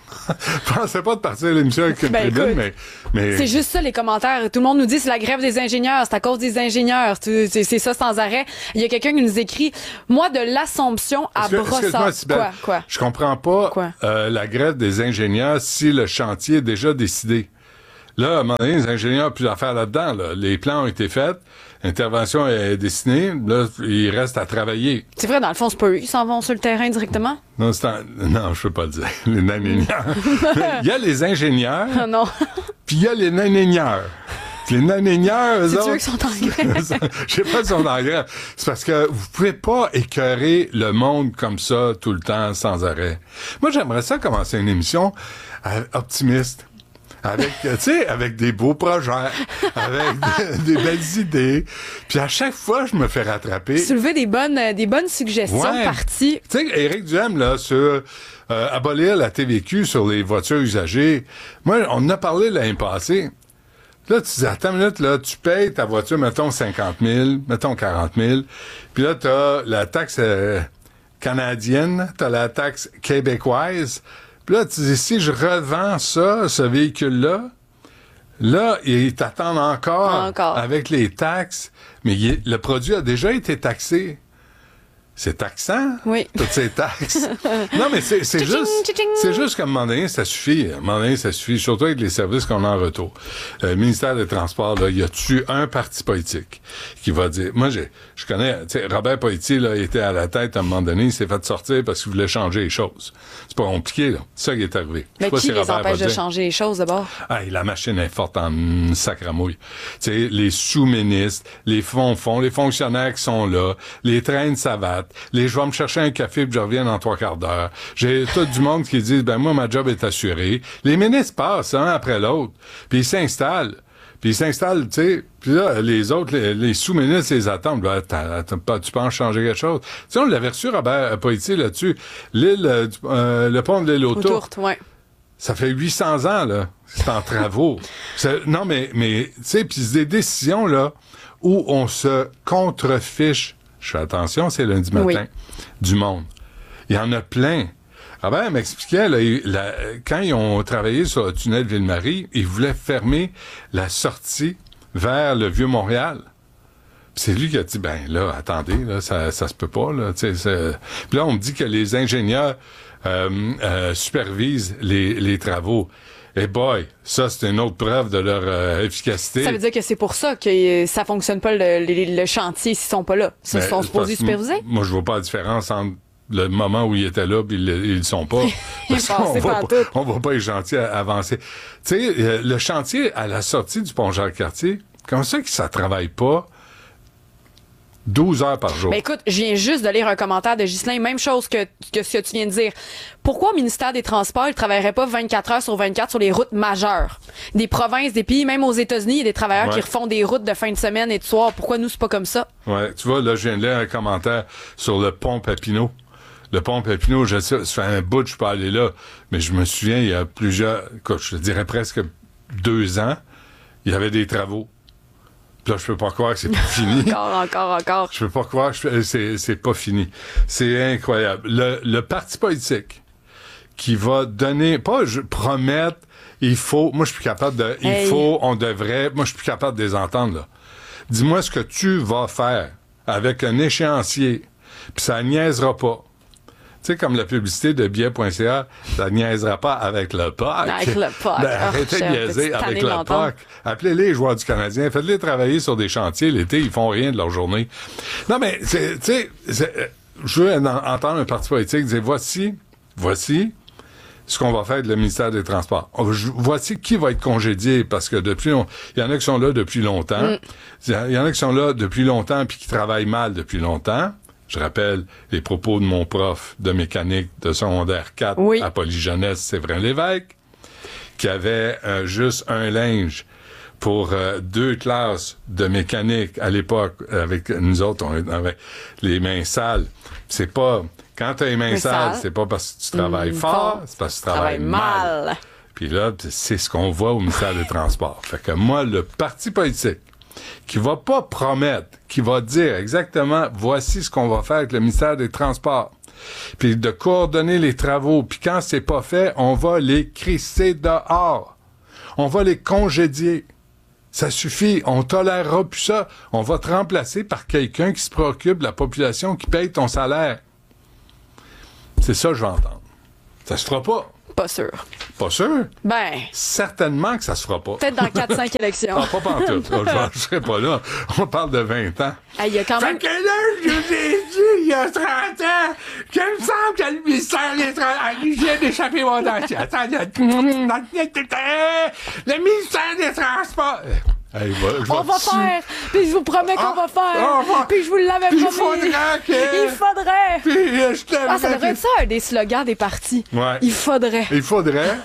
Je pensais pas de partir l'émission avec une Ben, tribune, écoute, mais, mais... C'est juste ça, les commentaires. Tout le monde nous dit c'est la grève des ingénieurs, c'est à cause des ingénieurs. C'est, c'est, c'est ça sans arrêt. Il y a quelqu'un qui nous écrit, moi, de l'Assomption à Brossard. Quoi, quoi? Je comprends pas euh, la grève des ingénieurs si le chantier est déjà décidé. Là, à un moment donné, les ingénieurs ont plus à faire là-dedans. Là. Les plans ont été faits, l'intervention est dessinée, là, il reste à travailler. C'est vrai, dans le fond, c'est pas eux qui s'en vont sur le terrain directement? Non, c'est un... non, je peux pas le dire. Les nanénieurs. Il y a les ingénieurs, Ah non. puis il y a les nanénieurs. Les nanénieurs, eux C'est autres... eux qui sont en grève. Je sais pas si sont en grève. C'est parce que vous pouvez pas écœurer le monde comme ça tout le temps, sans arrêt. Moi, j'aimerais ça commencer une émission euh, optimiste. Avec, tu sais, avec des beaux projets, avec des, des belles idées. Puis à chaque fois, je me fais rattraper. Soulever des bonnes, euh, des bonnes suggestions Ouais. parties. Tu sais, Éric Duhem, là, sur euh, abolir la T V Q sur les voitures usagées. Moi, on en a parlé l'année passée. Là, tu dis, attends une minute, là, tu payes ta voiture, mettons cinquante mille, mettons quarante mille. Puis là, t'as la taxe euh, canadienne, t'as la taxe québécoise. Puis là, tu dis, si je revends ça, ce véhicule-là, là, ils t'attendent encore, Encore. avec les taxes, mais il est- le produit a déjà été taxé. C'est taxant, oui. toutes ces taxes. Non, mais c'est, c'est Tching, juste, tching. c'est juste qu'à un moment donné, ça suffit. À un moment donné, ça suffit, surtout avec les services qu'on a en retour. Euh, le ministère des Transports, là, y a-tu un parti politique qui va dire, moi, j'ai, je connais, tu sais, Robert Poitier, là, était à la tête à un moment donné, il s'est fait sortir parce qu'il voulait changer les choses. C'est pas compliqué, là. C'est ça qui est arrivé. Je sais Mais pas qui si les Robert va empêche de dire. changer les choses d'abord? Ah, la machine est forte en mm, sacramouille. Tu sais, les sous-ministres, les fonds-fonds, les fonctionnaires qui sont là, les trains de savate, les je vais me chercher un café puis je reviens dans trois quarts d'heure. J'ai tout du monde qui dit, ben moi, ma job est assurée. Les ministres passent, un après l'autre, puis ils s'installent. Puis ils s'installent, tu sais, puis là, les autres, les, les sous-ministres, les attendent. Ben, attends, attends, pas, tu penses changer quelque chose? Tu sais, on l'avait reçu, Robert Poitier, là-dessus. L'île, euh, du- euh, le pont de l'île aux Tourtes. Tourtes, ouais. Ça fait huit cents ans, là. C'est en travaux. C'est- non, mais, mais tu sais, puis c'est des décisions, là, où on se contrefiche. Je fais attention, c'est lundi matin. Oui. Du monde. Il y en a plein. Robert m'expliquait, là, il- la- quand ils ont travaillé sur le tunnel Ville-Marie, ils voulaient fermer la sortie vers le Vieux-Montréal. Puis c'est lui qui a dit, ben là, attendez, là, ça, ça se peut pas, là. tu sais, c'est- Puis là, on me dit que les ingénieurs euh, euh, supervisent les, les travaux. Et boy, ça, c'est une autre preuve de leur euh, efficacité. Ça veut dire que c'est pour ça que euh, ça fonctionne pas le, le, le chantier s'ils sont pas là. Ils Ben, sont c'est supposés parce que superviser? m- Moi, je vois pas la différence entre le moment où ils étaient là et ils, ils le sont pas. Parce qu'on passé voit par pas, tout. on voit pas les chantiers a- avancer. Tu sais, euh, le chantier à la sortie du pont Jacques-Cartier, comment ça que ça travaille pas douze heures par jour? Ben écoute, je viens juste de lire un commentaire de Ghislain, même chose que, que ce que tu viens de dire. Pourquoi au ministère des Transports, il travaillerait pas vingt-quatre heures sur vingt-quatre sur les routes majeures? Des provinces, des pays, même aux États-Unis, il y a des travailleurs Ouais. qui refont des routes de fin de semaine et de soir. Pourquoi nous, c'est pas comme ça? Ouais, tu vois, là, je viens de lire un commentaire sur le pont Papineau. Le pont Papineau, je sais, ça fait un bout que je peux aller là, mais je me souviens, il y a plusieurs, quoi, je dirais presque deux ans, il y avait des travaux. Puis là, je peux pas croire que c'est pas fini. Encore, encore, encore. Je peux pas croire que je- c'est, c'est pas fini. C'est incroyable. Le, le parti politique qui va donner, pas je, promettre, il faut, moi je suis plus capable de, il Hey. faut, on devrait, moi je suis plus capable de les entendre, là. Dis-moi ce que tu vas faire avec un échéancier, puis ça niaisera pas. Tu sais, comme la publicité de billets point c a, ça niaisera pas avec le P A C. Avec le P A C. Ben, Ah, arrêtez de j'ai niaiser petite avec tannée le de P l'entendre. A C. Appelez-les les joueurs du Canadien, faites-les travailler sur des chantiers l'été, ils font rien de leur journée. Non, mais, c'est- tu sais, c'est- euh, je veux en- entendre un parti politique dire, voici, voici ce qu'on va faire avec le ministère des Transports. On- je- Voici qui va être congédié, parce que depuis, on- il y en a qui sont là depuis longtemps. Mm. Il y, y en a qui sont là depuis longtemps puis qui travaillent mal depuis longtemps. Je rappelle les propos de mon prof de mécanique de secondaire quatre Oui. à Polyjeunesse, Séverin Lévesque, qui avait euh, juste un linge pour euh, deux classes de mécanique à l'époque. Avec nous autres, on avait les mains sales. C'est pas... Quand t'as les mains Mais sales, sale. c'est pas parce que tu travailles Mmh, fort, fort. c'est parce que tu travailles mal. mal. Puis là, c'est ce qu'on voit au ministère des Transports. Fait que moi, le parti politique qui va pas promettre, qui va dire exactement voici ce qu'on va faire avec le ministère des Transports, puis de coordonner les travaux. Puis quand c'est pas fait, on va les crisser dehors. On va les congédier. Ça suffit, on tolérera plus ça. On va te remplacer par quelqu'un qui se préoccupe de la population, qui paye ton salaire. C'est ça que je vais entendre. Ça se fera pas. Pas sûr. Pas sûr? Ben. Certainement que ça se fera pas. Peut-être dans quatre cinq élections. Non, pas pantoute. Je ne serai pas là. On parle de vingt ans. Il y a quand même... Fait que là, je vous ai dit, il y a trente ans, qu'il me semble que le ministère des Transports... Je viens d'échapper mon dentier. Attends, il y a... Le ministère des Transports... Hey, va, on va faire, puis je vous promets qu'on ah, va faire, ah, ah, puis je vous l'avais promis. Il faudrait que... Il faudrait. Puis, euh, je ah, ça devrait être ça, un des slogans des partis. Ouais. Il faudrait. Il faudrait.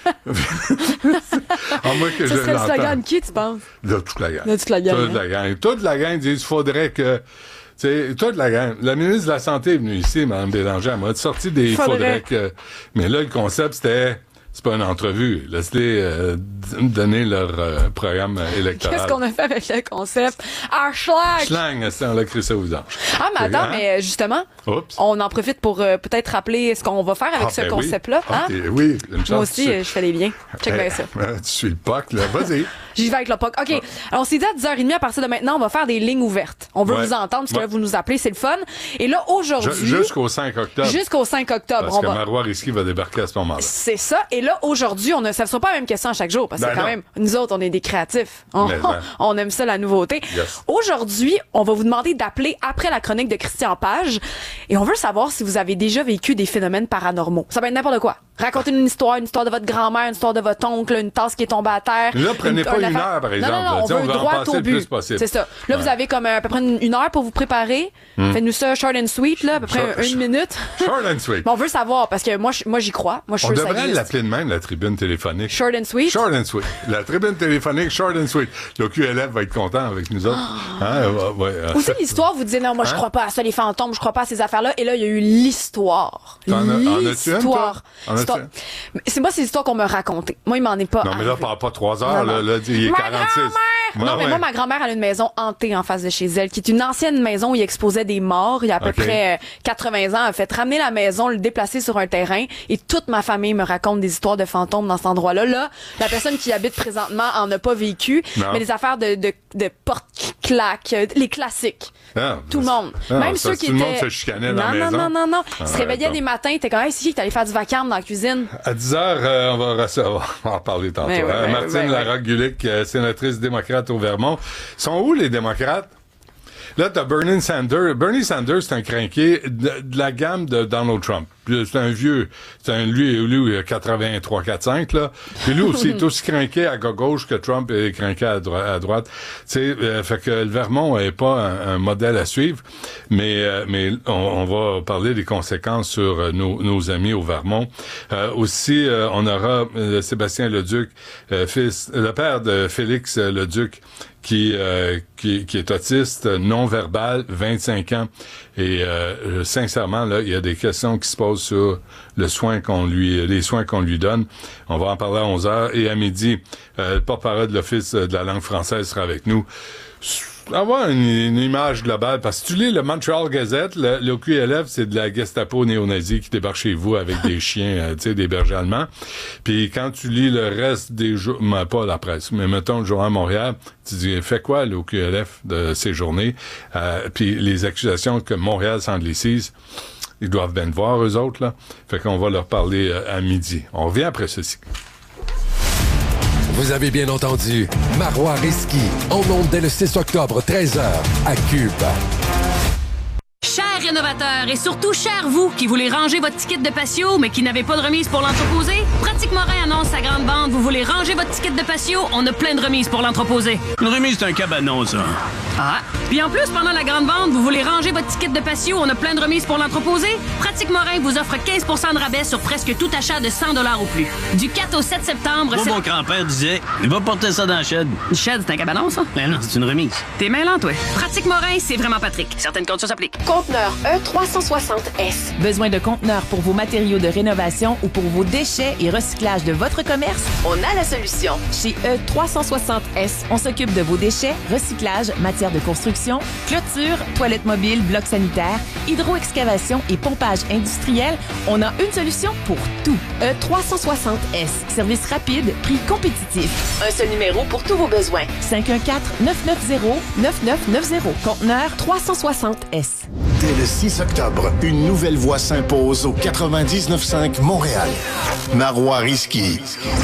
ah, moi, que Ce je serait le slogan l'entends. de qui, tu penses? De toute la gang. De toute la gang. Toute la gang. Toute la gang dit qu'il faudrait que... Tu sais, toute la gang. La ministre de la Santé est venue ici, Mme Bélanger, elle m'a sorti des il faudrait. faudrait que... Mais là, le concept, c'était... C'est pas une entrevue. Laissez-les euh, donner leur euh, programme électoral. Qu'est-ce qu'on a fait avec le concept? Ah, schlag! Schlang, c'est on l'a crissé aux anges. Ah, mais attends, hein? mais justement, Oups. on en profite pour euh, peut-être rappeler ce qu'on va faire avec ah, ce ben concept-là. Oui, hein? ah, oui une chance. Moi aussi, tu... je fais les biens. Check hey, bien ça. Tu suis le P O C, là. Vas-y. J'y vais avec le P O C. OK. Ah. Alors, on s'est dit à dix heures trente, à partir de maintenant, on va faire des lignes ouvertes. On veut ouais. vous entendre, parce que ouais. là, vous nous appelez, c'est le fun. Et là, aujourd'hui... Jusqu'au cinq octobre. Jusqu'au cinq octobre. Parce on que va... Marois Risky va débarquer à ce moment-là. C'est ça. Et là, aujourd'hui, on a... ça ne sera pas la même question à chaque jour, parce que ben quand non. même, nous autres, on est des créatifs. On, Mais, ben. on aime ça, la nouveauté. Yes. Aujourd'hui, on va vous demander d'appeler après la chronique de Christian Page. Et on veut savoir si vous avez déjà vécu des phénomènes paranormaux. Ça peut être n'importe quoi. Racontez une histoire, une histoire de votre grand-mère, une histoire de votre oncle, une tasse qui est tombée à terre. Là, prenez une, pas une une affaire... heure, par exemple. Non, non, non, on Là, veut on va droit en passer au le but. plus possible. C'est ça. Là, ouais. vous avez comme euh, à peu près une, une heure pour vous préparer. Mm. Faites-nous ça short and sweet, là, à peu près short, une minute. Short and sweet. Mais on veut savoir, parce que moi, moi j'y crois. Moi, je on suis sûr devrait ça l'appeler de même, la tribune téléphonique. Short and sweet? Short and sweet. La tribune téléphonique, short and sweet. Le Q L F va être content avec nous autres. Oh. Hein? Ouais, ouais. Aussi, l'histoire, vous disiez, non, moi, je hein? crois pas à ça, les fantômes, je crois pas à ces affaires-là. Et là, il y a eu l'histoire. L'histoire. C'est moi, c'est l'histoire qu'on m'a racontée. Moi, il m'en est pas. Non, mais là, parle pas trois heures, non, là, là, il est ma quarante-six. Ouais, non, mais ouais. moi, ma grand-mère, elle a une maison hantée en face de chez elle, qui est une ancienne maison où il exposait des morts. Il y a à peu okay. près quatre-vingts ans. Elle a fait ramener la maison, le déplacer sur un terrain. Et toute ma famille me raconte des histoires de fantômes dans cet endroit-là. Là, la personne qui y habite présentement en a pas vécu. Non. Mais des affaires de, de, de portes qui claquent, les classiques. Ah, tout le monde. Ah, Même ça, ceux qui tout étaient... le monde se chicanait non, dans la non, maison. Non, non, non, ah, Ils se réveillaient ouais, des matins. T'es comme, hey, si, t'allais faire du vacarme dans la cuisine. À dix heures, euh, on va recevoir, on va en parler tantôt. Ouais, ouais, euh, ouais, Martine ouais, ouais. Larocque-Gulick, euh, sénatrice démocrate au Vermont. Sont où les démocrates? Là, t'as Bernie Sanders. Bernie Sanders, c'est un crinqué de, de la gamme de Donald Trump. C'est un vieux, c'est un, lui, lui, il a quatre-vingt-trois, quatre-cinq, là. Puis lui aussi, il est aussi crinqué à gauche que Trump est crinqué à, dro- à droite. Tu sais, euh, fait que le Vermont est pas un, un modèle à suivre, mais, euh, mais on, on va parler des conséquences sur euh, nos, nos amis au Vermont. Euh, aussi, euh, on aura euh, Sébastien Leduc, euh, fils, le père de Félix euh, Leduc, qui, euh, qui, qui est autiste, non-verbal, vingt-cinq ans. Et euh, sincèrement, là, il y a des questions qui se posent sur le soin qu'on lui, les soins qu'on lui donne. On va en parler à onze heures. Et à midi, euh, le porte-parole de l'Office de la langue française sera avec nous. Avoir une, une image globale, parce que tu lis le Montreal Gazette, le, le Q L F, c'est de la Gestapo néo-nazie qui débarque chez vous avec des chiens, euh, tu sais, des bergers allemands. Puis quand tu lis le reste des jours, mais pas la presse, mais mettons le Journal Montréal, tu dis, fait quoi le Q L F de ces journées? Euh, puis les accusations que Montréal s'anglicise, ils doivent bien te voir, eux autres, là. Fait qu'on va leur parler euh, à midi. On revient après ceci. Vous avez bien entendu, Marois Risky, en ondes dès le six octobre, treize heures, à Cube. Chers rénovateurs et surtout chers vous qui voulez ranger votre ticket de patio mais qui n'avez pas de remise pour l'entreposer, Pratique Morin annonce sa grande vente. Vous voulez ranger votre ticket de patio, on a plein de remises pour l'entreposer. Une remise, c'est un cabanon, ça. Ah. Puis en plus, pendant la grande vente, vous voulez ranger votre ticket de patio, on a plein de remises pour l'entreposer. Pratique Morin vous offre quinze pour cent de rabais sur presque tout achat de cent dollars ou plus. Du quatre au sept septembre... Moi, c'est... mon grand-père disait, il va porter ça dans le shed. Le shed, c'est un cabanon, ça? Ben non, c'est une remise. T'es mêlant, toi. Pratique Morin, c'est vraiment Patrick. Certaines conditions s'appliquent. Conteneur E trois cent soixante S. Besoin de conteneurs pour vos matériaux de rénovation ou pour vos déchets et recyclage de votre commerce? On a la solution. Chez E trois cent soixante S, on s'occupe de vos déchets, recyclage, matières de construction construction, clôture, toilettes mobiles, blocs sanitaires, hydro-excavation et pompage industriel, on a une solution pour tout. E trois cent soixante S. Service rapide, prix compétitif. Un seul numéro pour tous vos besoins. cinq un quatre, neuf neuf zéro, neuf neuf neuf zéro. Conteneur trois cent soixante S. Dès le six octobre, une nouvelle voix s'impose au quatre-vingt-dix-neuf cinq Montréal. Marois Risky.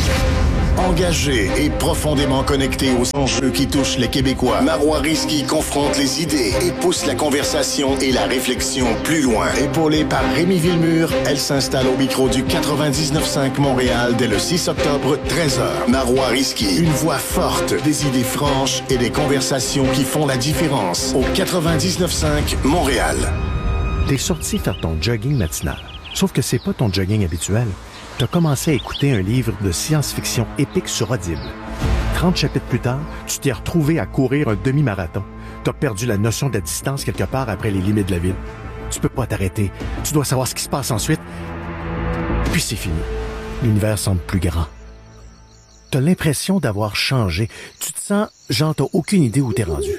Engagé et profondément connecté aux enjeux qui touchent les Québécois, Marois Risky confronte les idées et pousse la conversation et la réflexion plus loin. Épaulée par Rémi Villemur, elle s'installe au micro du quatre-vingt-dix-neuf cinq Montréal dès le six octobre, treize heures. Marois Risky, une voix forte, des idées franches et des conversations qui font la différence au quatre-vingt-dix-neuf cinq Montréal. T'es sorti faire ton jogging matinal. Sauf que c'est pas ton jogging habituel. T'as commencé à écouter un livre de science-fiction épique sur Audible. trente chapitres plus tard, tu t'es retrouvé à courir un demi-marathon. T'as perdu la notion de la distance quelque part après les limites de la ville. Tu peux pas t'arrêter. Tu dois savoir ce qui se passe ensuite. Puis c'est fini. L'univers semble plus grand. T'as l'impression d'avoir changé. Tu te sens, genre, t'as aucune idée où t'es rendu.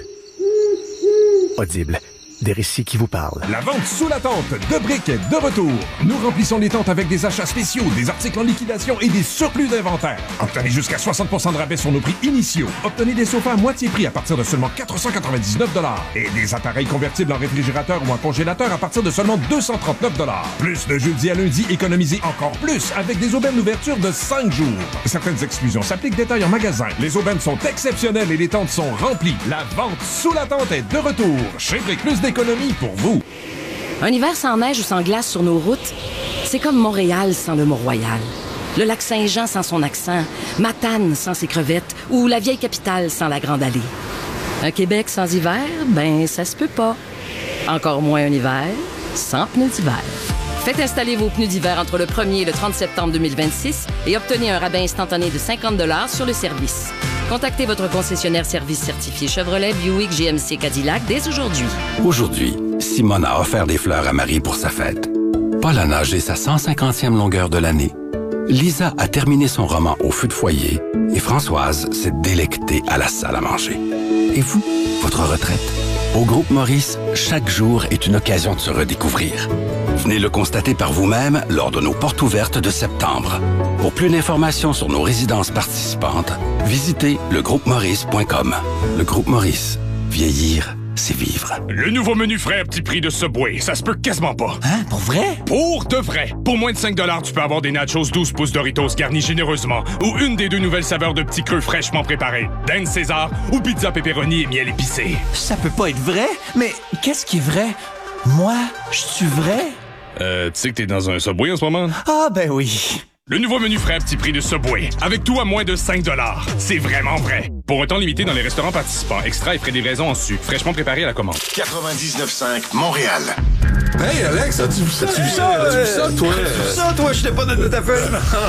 Audible. Des récits qui vous parlent. La vente sous la tente de briques est de retour. Nous remplissons les tentes avec des achats spéciaux, des articles en liquidation et des surplus d'inventaire. Obtenez jusqu'à soixante pour cent de rabais sur nos prix initiaux. Obtenez des sofas à moitié prix à partir de seulement quatre cent quatre-vingt-dix-neuf dollars et des appareils convertibles en réfrigérateur ou en congélateur à partir de seulement deux cent trente-neuf dollars. Plus de jeudi à lundi, économisez encore plus avec des aubaines d'ouverture de cinq jours. Certaines exclusions s'appliquent, détail en magasin. Les aubaines sont exceptionnelles et les tentes sont remplies. La vente sous la tente est de retour. Chez Brick Plus d'économie pour vous. Un hiver sans neige ou sans glace sur nos routes, c'est comme Montréal sans le Mont-Royal. Le lac Saint-Jean sans son accent, Matane sans ses crevettes ou la vieille capitale sans la Grande Allée. Un Québec sans hiver, ben ça se peut pas. Encore moins un hiver sans pneus d'hiver. Faites installer vos pneus d'hiver entre le premier et le trente septembre deux mille vingt-six et obtenez un rabais instantané de cinquante dollars sur le service. Contactez votre concessionnaire service certifié Chevrolet, Buick, G M C, Cadillac dès aujourd'hui. Aujourd'hui, Simone a offert des fleurs à Marie pour sa fête. Paul a nagé sa cent cinquantième longueur de l'année. Lisa a terminé son roman au feu de foyer et Françoise s'est délectée à la salle à manger. Et vous, votre retraite? Au Groupe Maurice, chaque jour est une occasion de se redécouvrir. Venez le constater par vous-même lors de nos portes ouvertes de septembre. Pour plus d'informations sur nos résidences participantes, visitez le groupe maurice point com. Le Groupe Maurice. Vieillir, c'est vivre. Le nouveau menu frais à petit prix de Subway, ça se peut quasiment pas. Hein? Pour vrai? Pour de vrai. Pour moins de cinq dollars, tu peux avoir des nachos douze pouces Doritos garnis généreusement ou une des deux nouvelles saveurs de petits creux fraîchement préparés. Dinde César ou pizza pepperoni et miel épicé. Ça peut pas être vrai? Mais qu'est-ce qui est vrai? Moi, je suis vrai? Euh, tu sais que t'es dans un Subway en ce moment? Ah, ben oui. Le nouveau menu frais à petit prix de Subway. Avec tout à moins de cinq dollars. C'est vraiment vrai. Pour un temps limité dans les restaurants participants. Extra et frais de livraison en su. Fraîchement préparé à la commande. quatre-vingt-dix-neuf cinq Montréal. Hey Alex, as-tu vu ça? As-tu vu ça? As-tu vu ça, toi? As-tu vu ça, toi? Je t'ai pas donné ta feuille.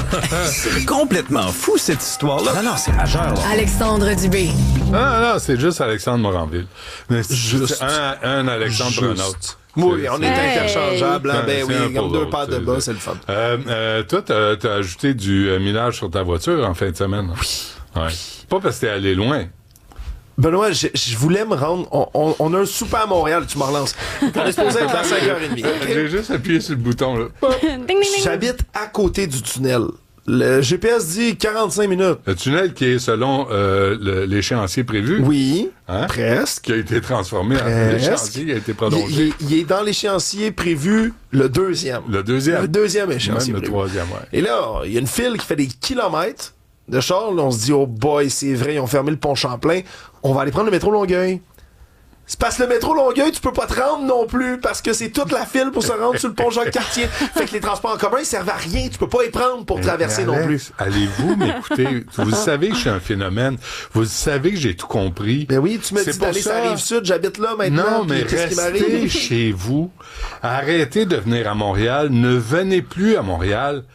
C'est complètement fou, cette histoire-là. Non, non, c'est majeur, là. Alexandre Dubé. Non, non, c'est juste Alexandre Moranville. Mais c'est juste un, un Alexandre pour un autre. Oui, on est Hey. interchangeables. Hein? Ben oui, un comme pour deux l'autre, paires de c'est bas, ça. c'est le fun. Euh, euh, toi, t'as, t'as ajouté du euh, millage sur ta voiture en fin de semaine. Oui. Ouais. Pas parce que t'es allé loin. Benoît, je, je voulais me rendre. On, on, on a un souper à Montréal, tu me relances. On est supposé être à cinq heures trente. J'ai juste appuyé sur le bouton, là. Ding, ding, ding. J'habite à côté du tunnel. Le G P S dit quarante-cinq minutes. Le tunnel qui est selon euh, le- l'échéancier prévu. Oui, Hein? presque. Qui a été transformé en Presque. l'échéancier qui a été Il, prolongé. il- il est dans l'échéancier prévu le deuxième. Le deuxième. Le deuxième échéancier Même le prévu. troisième, ouais. Et là, il y a une file qui fait des kilomètres de chars. Là, on se dit, oh boy, c'est vrai, ils ont fermé le pont Champlain. On va aller prendre le métro Longueuil. C'est parce que le métro Longueuil, tu peux pas te rendre non plus, parce que c'est toute la file pour se rendre sur le pont Jacques-Cartier. Fait que les transports en commun, ils servent à rien. Tu peux pas les prendre pour Mais- traverser mais non Alex, plus. Allez-vous m'écouter? Vous savez que je suis un phénomène. Vous savez que j'ai tout compris. Ben oui, tu me C'est dis pour d'aller sur ça. la Rive-Sud, j'habite là maintenant. Non, puis mais qu'est-ce qui restez m'arrive? chez vous. Arrêtez de venir à Montréal. Ne venez plus à Montréal.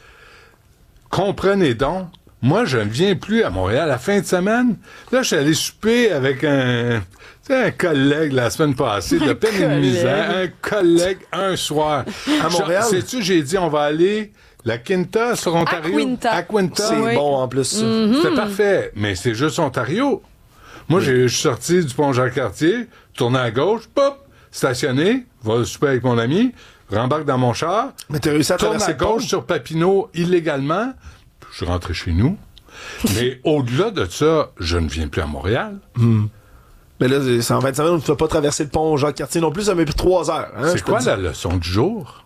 Comprenez donc. Moi, je ne viens plus à Montréal. La fin de semaine, là, je suis allé souper avec un, tu sais, un collègue la semaine passée, de peine et de misère. Un collègue, un soir. À Montréal? Je- Sais-tu, j'ai dit, on va aller la Quinta sur Ontario. Quinta. À Quinta. C'est Oui. bon en plus, ça. Mhm. C'était parfait. Mais c'est juste Ontario. Moi, j'ai- je suis sorti du pont Jacques-Cartier, tourné à gauche, pop, stationné, va souper avec mon ami, rembarque dans mon char. Mais t'as réussi à tourne traverser à le pont? gauche sur Papineau illégalement. Je suis rentré chez nous. Mais au-delà de ça, je ne viens plus à Montréal. Hmm. Mais là, c'est en vingt-cinq minutes, tu ne vas pas traverser le pont Jacques-Cartier non plus, ça m'a pris trois heures. Hein, C'est quoi la leçon du jour?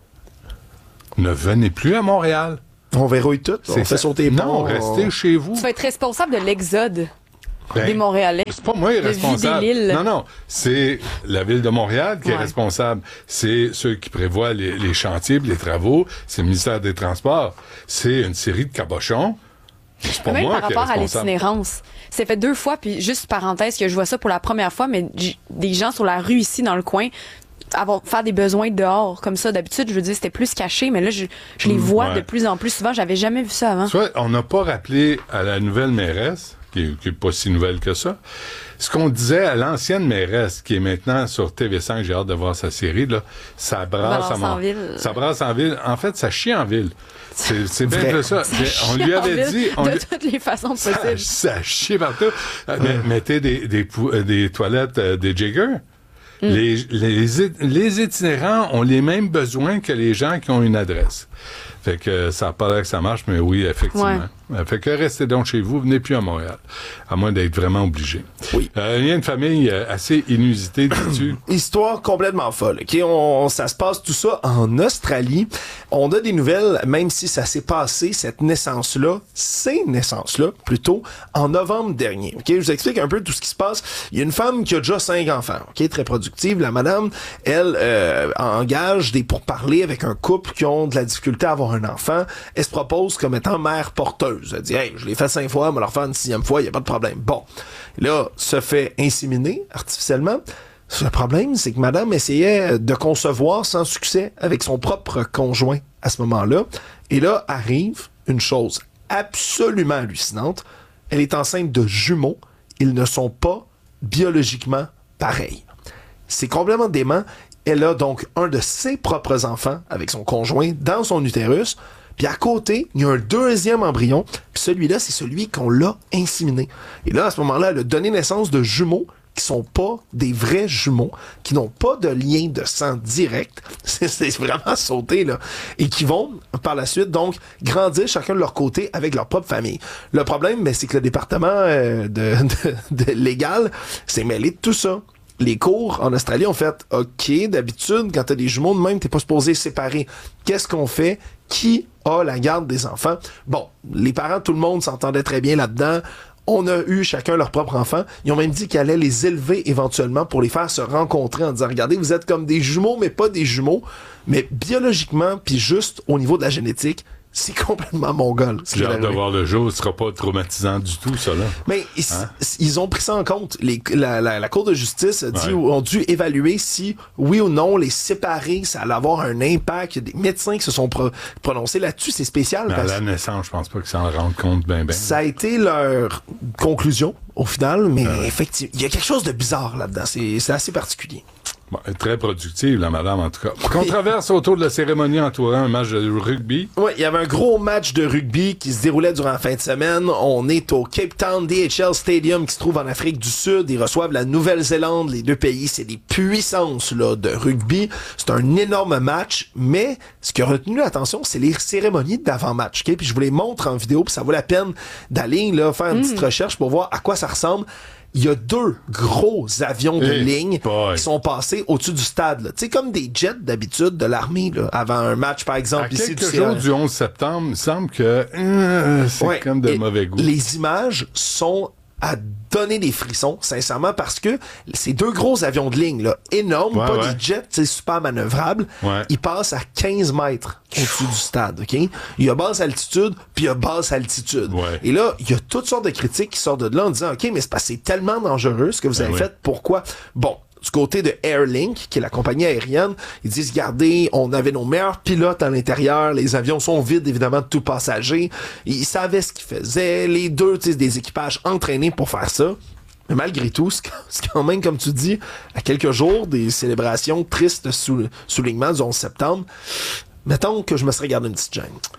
Ne venez plus à Montréal. On verrouille tout. On fait ça. sauter les ponts. Non, restez on... chez vous. Tu vas être responsable de l'exode Ben, des Montréalais. C'est pas moi qui est De responsable. vider l'île. Non, non. C'est la Ville de Montréal qui est Ouais. responsable. C'est ceux qui prévoient les, les chantiers, les travaux. C'est le ministère des Transports. C'est une série de cabochons. C'est pas Même moi par qui est rapport à responsable. l'itinérance. C'est fait deux fois, puis juste parenthèse que je vois ça pour la première fois, mais j- des gens sur la rue ici, dans le coin, avoir, faire des besoins dehors, comme ça. D'habitude, je veux dire, c'était plus caché, mais là, je, je les Mm, vois ouais. de plus en plus souvent. J'avais jamais vu ça avant. Tu vois, on n'a pas rappelé à la nouvelle mairesse, qui est, qui est pas si nouvelle que ça, ce qu'on disait à l'ancienne mairesse, qui est maintenant sur T V cinq, j'ai hâte de voir sa série, là, ça brasse Balance à Mont- en ville. Ça brasse en ville. En fait, ça chie en ville. C'est, c'est bien Vrai. que ça. Ça Mais on lui chie en avait ville dit... On de lui- toutes les façons ça, possibles. ça chie partout. Euh, mais- Mettez des, des, pou- euh, des toilettes euh, des Jagger. Les, les, it- les itinérants ont les mêmes besoins que les gens qui ont une adresse. Fait que euh, ça n'a pas l'air que ça marche, mais oui, effectivement. Euh, Fait que restez donc chez vous, venez plus à Montréal. À moins d'être vraiment obligé. Oui. Euh, il y a une famille euh, assez inusitée, dis-tu. Histoire complètement folle. OK? On, ça se passe tout ça en Australie. On a des nouvelles, même si ça s'est passé, cette naissance-là, ces naissances-là, plutôt, en novembre dernier. OK? Je vous explique un peu tout ce qui se passe. Il y a une femme qui a déjà cinq enfants. OK? Très productive. La madame, elle, euh, engage des pourparlers avec un couple qui ont de la difficulté à avoir un enfant. Elle se propose comme étant mère porteuse. Elle dit, hey, je l'ai fait cinq fois, on va leur faire une sixième fois, il n'y a pas de problème. Bon. Là, se fait inséminer artificiellement. Le problème, c'est que madame essayait de concevoir sans succès avec son propre conjoint à ce moment-là. Et là, arrive une chose absolument hallucinante. Elle est enceinte de jumeaux. Ils ne sont pas biologiquement pareils. C'est complètement dément. Elle a donc un de ses propres enfants avec son conjoint dans son utérus. Puis à côté, il y a un deuxième embryon. Puis celui-là, c'est celui qu'on l'a inséminé. Et là, à ce moment-là, elle a donné naissance de jumeaux qui sont pas des vrais jumeaux, qui n'ont pas de lien de sang direct. C'est, c'est vraiment sauté, là. Et qui vont, par la suite, donc, grandir chacun de leur côté avec leur propre famille. Le problème, mais c'est que le département euh, de, de, de légal s'est mêlé de tout ça. Les cours en Australie ont fait « OK, d'habitude, quand t'as des jumeaux de même, t'es pas supposé séparer. Qu'est-ce qu'on fait? Qui a la garde des enfants? » Bon, les parents, tout le monde s'entendait très bien là-dedans. On a eu chacun leur propre enfant. Ils ont même dit qu'ils allaient les élever éventuellement pour les faire se rencontrer en disant « Regardez, vous êtes comme des jumeaux, mais pas des jumeaux. » Mais biologiquement, puis juste au niveau de la génétique, c'est complètement mongol. ce qui J'ai est hâte de arrivé. voir le jour. Ce sera pas traumatisant du tout, ça, là. Mais ils, Hein? ils ont pris ça en compte. Les, la, la, la Cour de justice a dit, Ouais. ont dû évaluer si, oui ou non, les séparer, ça allait avoir un impact. Il y a des médecins qui se sont pro- prononcés là-dessus. C'est spécial. Mais à parce la naissance, je pense pas qu'ils s'en rendent compte bien, bien. ça a été leur conclusion, au final, mais effectivement, il y a quelque chose de bizarre là-dedans. C'est, c'est assez particulier. Bon, elle est très productive, la madame, en tout cas. Controverse autour de la cérémonie entourant un match de rugby. Oui, il y avait un gros match de rugby qui se déroulait durant la fin de semaine. On est au Cape Town D H L Stadium qui se trouve en Afrique du Sud. Ils reçoivent la Nouvelle-Zélande. Les deux pays, c'est des puissances là, de rugby. C'est un énorme match, mais ce qui a retenu l'attention, c'est les cérémonies d'avant-match. Okay? Puis je vous les montre en vidéo, puis ça vaut la peine d'aller là, faire une petite recherche pour voir à quoi ça ressemble. Il y a deux gros avions de Hey ligne boy. qui sont passés au-dessus du stade. Tu sais, comme des jets d'habitude de l'armée, là, avant un match, par exemple. À ici, quelques du jours du onze septembre, il me semble que euh, c'est Ouais, comme de et mauvais goût. Les images sont à donner des frissons, sincèrement, parce que ces deux gros avions de ligne, là, énormes, Ouais, pas ouais. des jets, c'est super manœuvrables, Ouais. ils passent à quinze mètres au-dessus du stade, OK? Il y a basse altitude, puis il y a basse altitude. Ouais. Et là, il y a toutes sortes de critiques qui sortent de là en disant, OK, mais c'est parce que c'est tellement dangereux ce que vous Ben avez oui. fait, pourquoi? Bon. Du côté de Airlink, qui est la compagnie aérienne, ils disent, regardez, on avait nos meilleurs pilotes à l'intérieur, les avions sont vides, évidemment, de tout passager. Ils savaient ce qu'ils faisaient, les deux, tu sais, des équipages entraînés pour faire ça. Mais malgré tout, c'est quand- c'est quand même, comme tu dis, à quelques jours des célébrations tristes sous soulignement du onze septembre, mettons que je me serais gardé une petite gêne.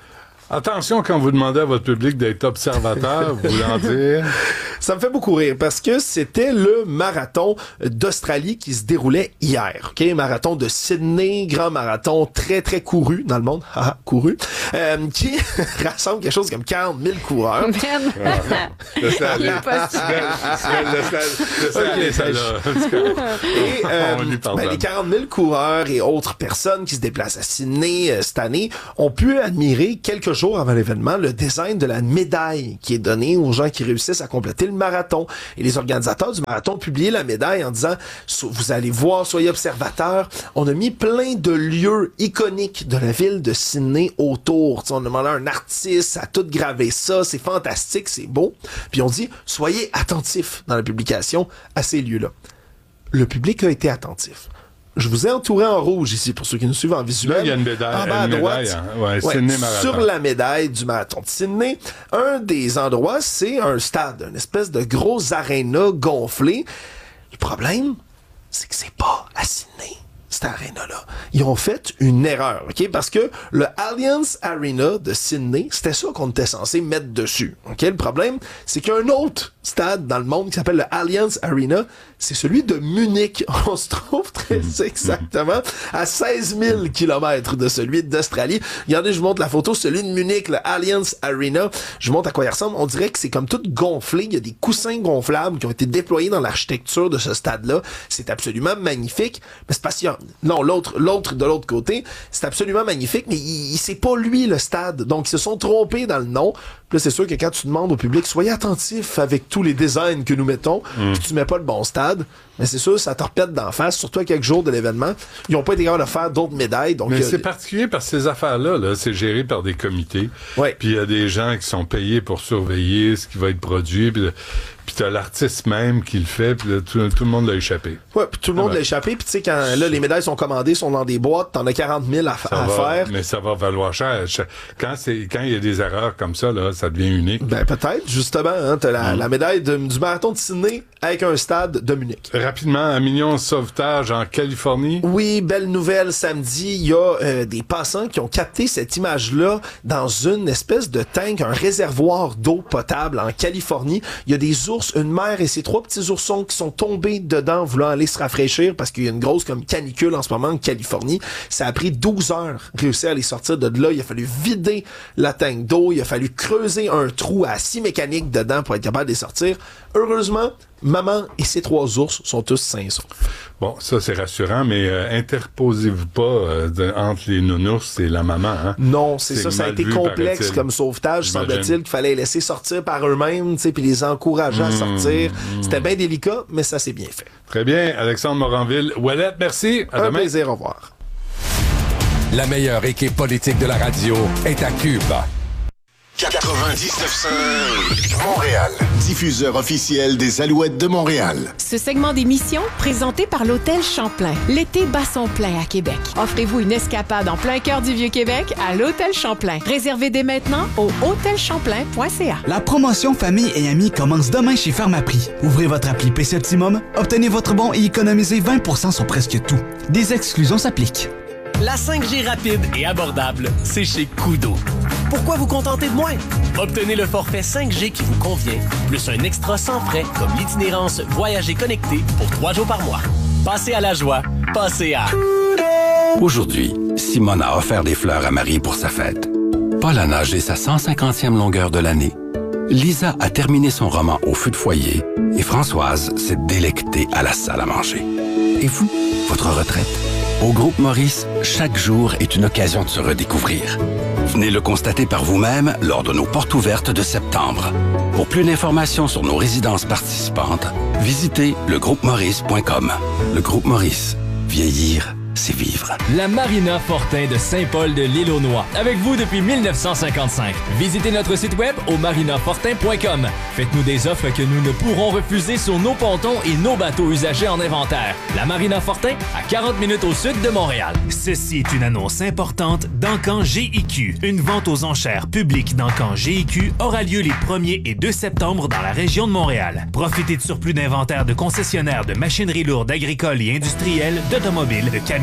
Attention quand vous demandez à votre public d'être observateur, vous voulez en dire? Ça me fait beaucoup rire parce que c'était le marathon d'Australie qui se déroulait hier. OK? Marathon de Sydney, grand marathon très, très couru dans le monde. Haha, couru. Euh, qui rassemble quelque chose comme quarante mille coureurs. Laissez aller. Laissez aller, Et euh, ben, les quarante mille coureurs et autres personnes qui se déplacent à Sydney euh, cette année ont pu admirer quelques jours avant l'événement le design de la médaille qui est donnée aux gens qui réussissent à compléter le marathon. Et les organisateurs du marathon ont publié la médaille en disant « Vous allez voir, soyez observateurs. » On a mis plein de lieux iconiques de la ville de Sydney autour. T'sais, on a demandé à un artiste à tout graver ça. C'est fantastique, c'est beau. Puis on dit « Soyez attentifs dans la publication à ces lieux-là. » Le public a été attentif. Je vous ai entouré en rouge ici, pour ceux qui nous suivent en visuel. Là, il y a une médaille. En bas à une droite, médaille, hein. ouais, ouais, Sydney Marathon. Sur la médaille du marathon de Sydney, un des endroits, c'est un stade, une espèce de gros aréna gonflé. Le problème, c'est que c'est pas à Sydney, cette aréna-là. Ils ont fait une erreur, OK? Parce que le Allianz Arena de Sydney, c'était ça qu'on était censé mettre dessus, OK? Le problème, c'est qu'il y a un autre stade dans le monde qui s'appelle le Allianz Arena, c'est celui de Munich. On se trouve très exactement à seize mille kilomètres de celui d'Australie. Regardez, je vous montre la photo, celui de Munich, le Allianz Arena. Je vous montre à quoi il ressemble. On dirait que c'est comme tout gonflé. Il y a des coussins gonflables qui ont été déployés dans l'architecture de ce stade-là. C'est absolument magnifique. Mais c'est pas si... Non, l'autre, l'autre de l'autre côté, c'est absolument magnifique, mais il, il c'est pas lui le stade. Donc, ils se sont trompés dans le nom. Puis là, c'est sûr que quand tu demandes au public, soyez attentifs avec tous les designs que nous mettons, mm. puis tu mets pas le bon stade, mais c'est sûr, ça te repète d'en face, surtout à quelques jours de l'événement. Ils ont pas été capables de faire d'autres médailles. Donc, mais euh, c'est particulier parce que ces affaires-là, là, c'est géré par des comités. Ouais. Puis il y a des gens qui sont payés pour surveiller ce qui va être produit. Puis, puis t'as l'artiste même qui le fait, puis là, tout, tout le monde l'a échappé. Ouais, puis tout le monde ouais. l'a échappé. Puis tu sais, quand là, les médailles sont commandées, sont dans des boîtes, t'en as quarante mille à, à va, faire. Mais ça va valoir cher. Quand c'est quand il y a des erreurs comme ça, là, ça devient unique. Ben peut-être, justement. Hein, t'as la, mm. la médaille de, du marathon de Sydney avec un stade de Munich. Rapidement, un million de sauvetages en Californie. Oui, belle nouvelle. Samedi, il y a euh, des passants qui ont capté cette image-là dans une espèce de tank, un réservoir d'eau potable en Californie. Il y a des ours, une mère et ses trois petits oursons qui sont tombés dedans voulant aller se rafraîchir parce qu'il y a une grosse comme canicule en ce moment en Californie. Ça a pris douze heures réussir à les sortir de là. Il a fallu vider la tank d'eau. Il a fallu creuser un trou à scie mécanique dedans pour être capable de les sortir. Heureusement, maman et ses trois ours sont tous sains et saufs. Bon, ça c'est rassurant, mais euh, interposez-vous pas euh, de, entre les nounours et la maman. Hein? Non, c'est, c'est ça, ça a été complexe comme sauvetage, semble-t-il, qu'il fallait les laisser sortir par eux-mêmes, tu sais, puis les encourager mmh, à sortir. Mmh. C'était bien délicat, mais ça s'est bien fait. Très bien, Alexandre Moranville. Ouellette, merci. À Un demain. plaisir, au revoir. La meilleure équipe politique de la radio est à Cube. quatre-vingt-dix-neuf cinq Montréal. Diffuseur officiel des Alouettes de Montréal. Ce segment d'émission, présenté par l'Hôtel Champlain. L'été bat son plein à Québec. Offrez-vous une escapade en plein cœur du Vieux-Québec à l'Hôtel Champlain. Réservez dès maintenant au hôtel champlain point c a. La promotion Famille et Amis commence demain chez Pharmaprix. Ouvrez votre appli P C Optimum, obtenez votre bon et économisez vingt pour cent sur presque tout. Des exclusions s'appliquent. La cinq G rapide et abordable, c'est chez Koodo. Pourquoi vous contenter de moins? Obtenez le forfait cinq G qui vous convient, plus un extra sans frais comme l'itinérance Voyager connecté pour trois jours par mois. Passez à la joie, passez à... Aujourd'hui, Simone a offert des fleurs à Marie pour sa fête. Paul a nagé sa cent cinquantième longueur de l'année. Lisa a terminé son roman au feu de foyer et Françoise s'est délectée à la salle à manger. Et vous, votre retraite? Au Groupe Maurice, chaque jour est une occasion de se redécouvrir. Venez le constater par vous-même lors de nos portes ouvertes de septembre. Pour plus d'informations sur nos résidences participantes, visitez le groupe maurice point com. Le Groupe Maurice, vieillir, c'est vivre. La Marina Fortin de Saint-Paul de l'Île-aux-Noix. Avec vous depuis mille neuf cent cinquante-cinq. Visitez notre site web au marina fortin point com. Faites-nous des offres que nous ne pourrons refuser sur nos pontons et nos bateaux usagés en inventaire. La Marina Fortin, à quarante minutes au sud de Montréal. Ceci est une annonce importante d'Encan G I Q. Une vente aux enchères publique d'Encan G I Q aura lieu les premier et deux septembre dans la région de Montréal. Profitez de surplus d'inventaire de concessionnaires de machinerie lourde agricole et industrielle, d'automobiles, de camions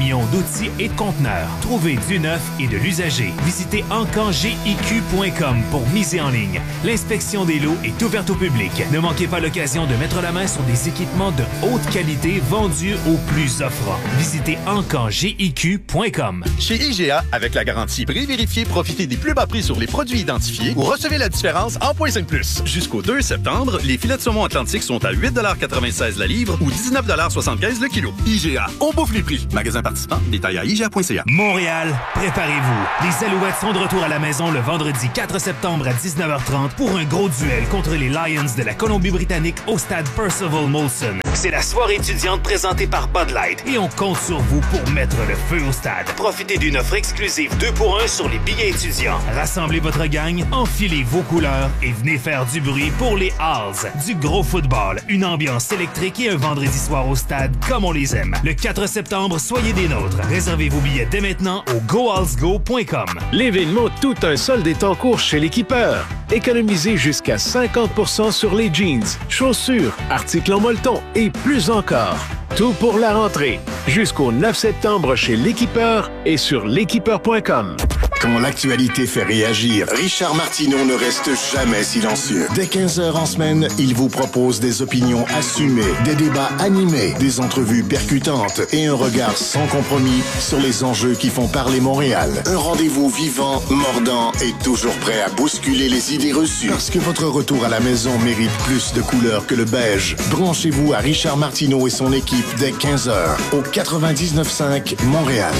camions, d'outils et de conteneurs. Trouvez du neuf et de l'usager. Visitez encan g i q point com pour miser en ligne. L'inspection des lots est ouverte au public. Ne manquez pas l'occasion de mettre la main sur des équipements de haute qualité vendus au plus offrant. Visitez encan g i q point com. Chez I G A, avec la garantie prix vérifié, profitez des plus bas prix sur les produits identifiés ou recevez la différence en points cinq plus. Jusqu'au deux septembre, les filets de saumon Atlantique sont à huit quatre-vingt-seize la livre ou dix-neuf soixante-quinze le kilo. I G A, on bouffe les prix. Magasin participant, détail à I G A point C A. Montréal, préparez-vous. Les Alouettes sont de retour à la maison le vendredi quatre septembre à dix-neuf heures trente pour un gros duel contre les Lions de la Colombie-Britannique au stade Percival Molson. C'est la soirée étudiante présentée par Bud Light et on compte sur vous pour mettre le feu au stade. Profitez d'une offre exclusive deux pour un sur les billets étudiants. Rassemblez votre gang, enfilez vos couleurs et venez faire du bruit pour les Halls. Du gros football, une ambiance électrique et un vendredi soir au stade comme on les aime. Le quatre septembre, soyez des nôtres. Réservez vos billets dès maintenant au go halls go point com. L'événement Tout un solde est en cours chez l'Équipeur. Économisez jusqu'à cinquante pour cent sur les jeans, chaussures, articles en molleton et plus encore. Tout pour la rentrée. Jusqu'au neuf septembre chez l'Équipeur et sur l'équipeur point com. Quand l'actualité fait réagir, Richard Martineau ne reste jamais silencieux. Dès quinze heures en semaine, il vous propose des opinions assumées, des débats animés, des entrevues percutantes et un regard sans compromis sur les enjeux qui font parler Montréal. Un rendez-vous vivant, mordant et toujours prêt à bousculer les idées reçues. Parce que votre retour à la maison mérite plus de couleurs que le beige. Branchez-vous à Richard Martineau et son équipe dès quinze heures au quatre-vingt-dix-neuf cinq Montréal.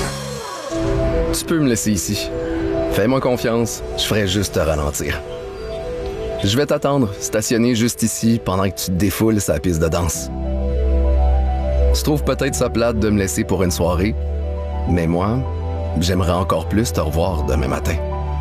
Tu peux me laisser ici. Fais-moi confiance, je ferai juste te ralentir. Je vais t'attendre, stationné juste ici, pendant que tu te défoules sa piste de danse. Tu trouves peut-être ça plate de me laisser pour une soirée, mais moi, j'aimerais encore plus te revoir demain matin.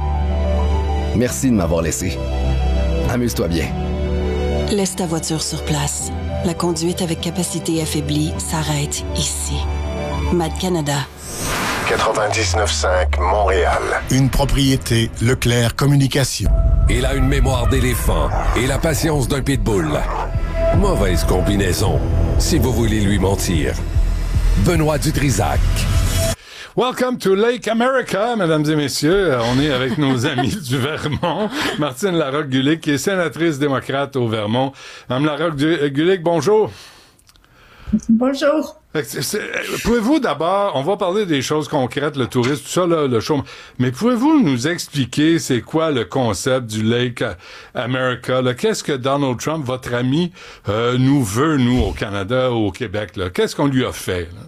Merci de m'avoir laissé. Amuse-toi bien. Laisse ta voiture sur place. La conduite avec capacité affaiblie s'arrête ici. Mad Canada. quatre-vingt-dix-neuf cinq Montréal. Une propriété Leclerc Communication. Il a une mémoire d'éléphant et la patience d'un pitbull. Mauvaise combinaison, si vous voulez lui mentir. Benoît Dutrisac. Welcome to Lake America, mesdames et messieurs. On est avec nos amis du Vermont. Martine Larocque-Gulick, qui est sénatrice démocrate au Vermont. Madame Larocque-Gulick, bonjour. Bonjour. Pouvez-vous d'abord, on va parler des choses concrètes, le tourisme, tout ça, là, le show, mais pouvez-vous nous expliquer c'est quoi le concept du Lake America? Là? Qu'est-ce que Donald Trump, votre ami, euh, nous veut, nous, au Canada, au Québec? Là? Qu'est-ce qu'on lui a fait? Là?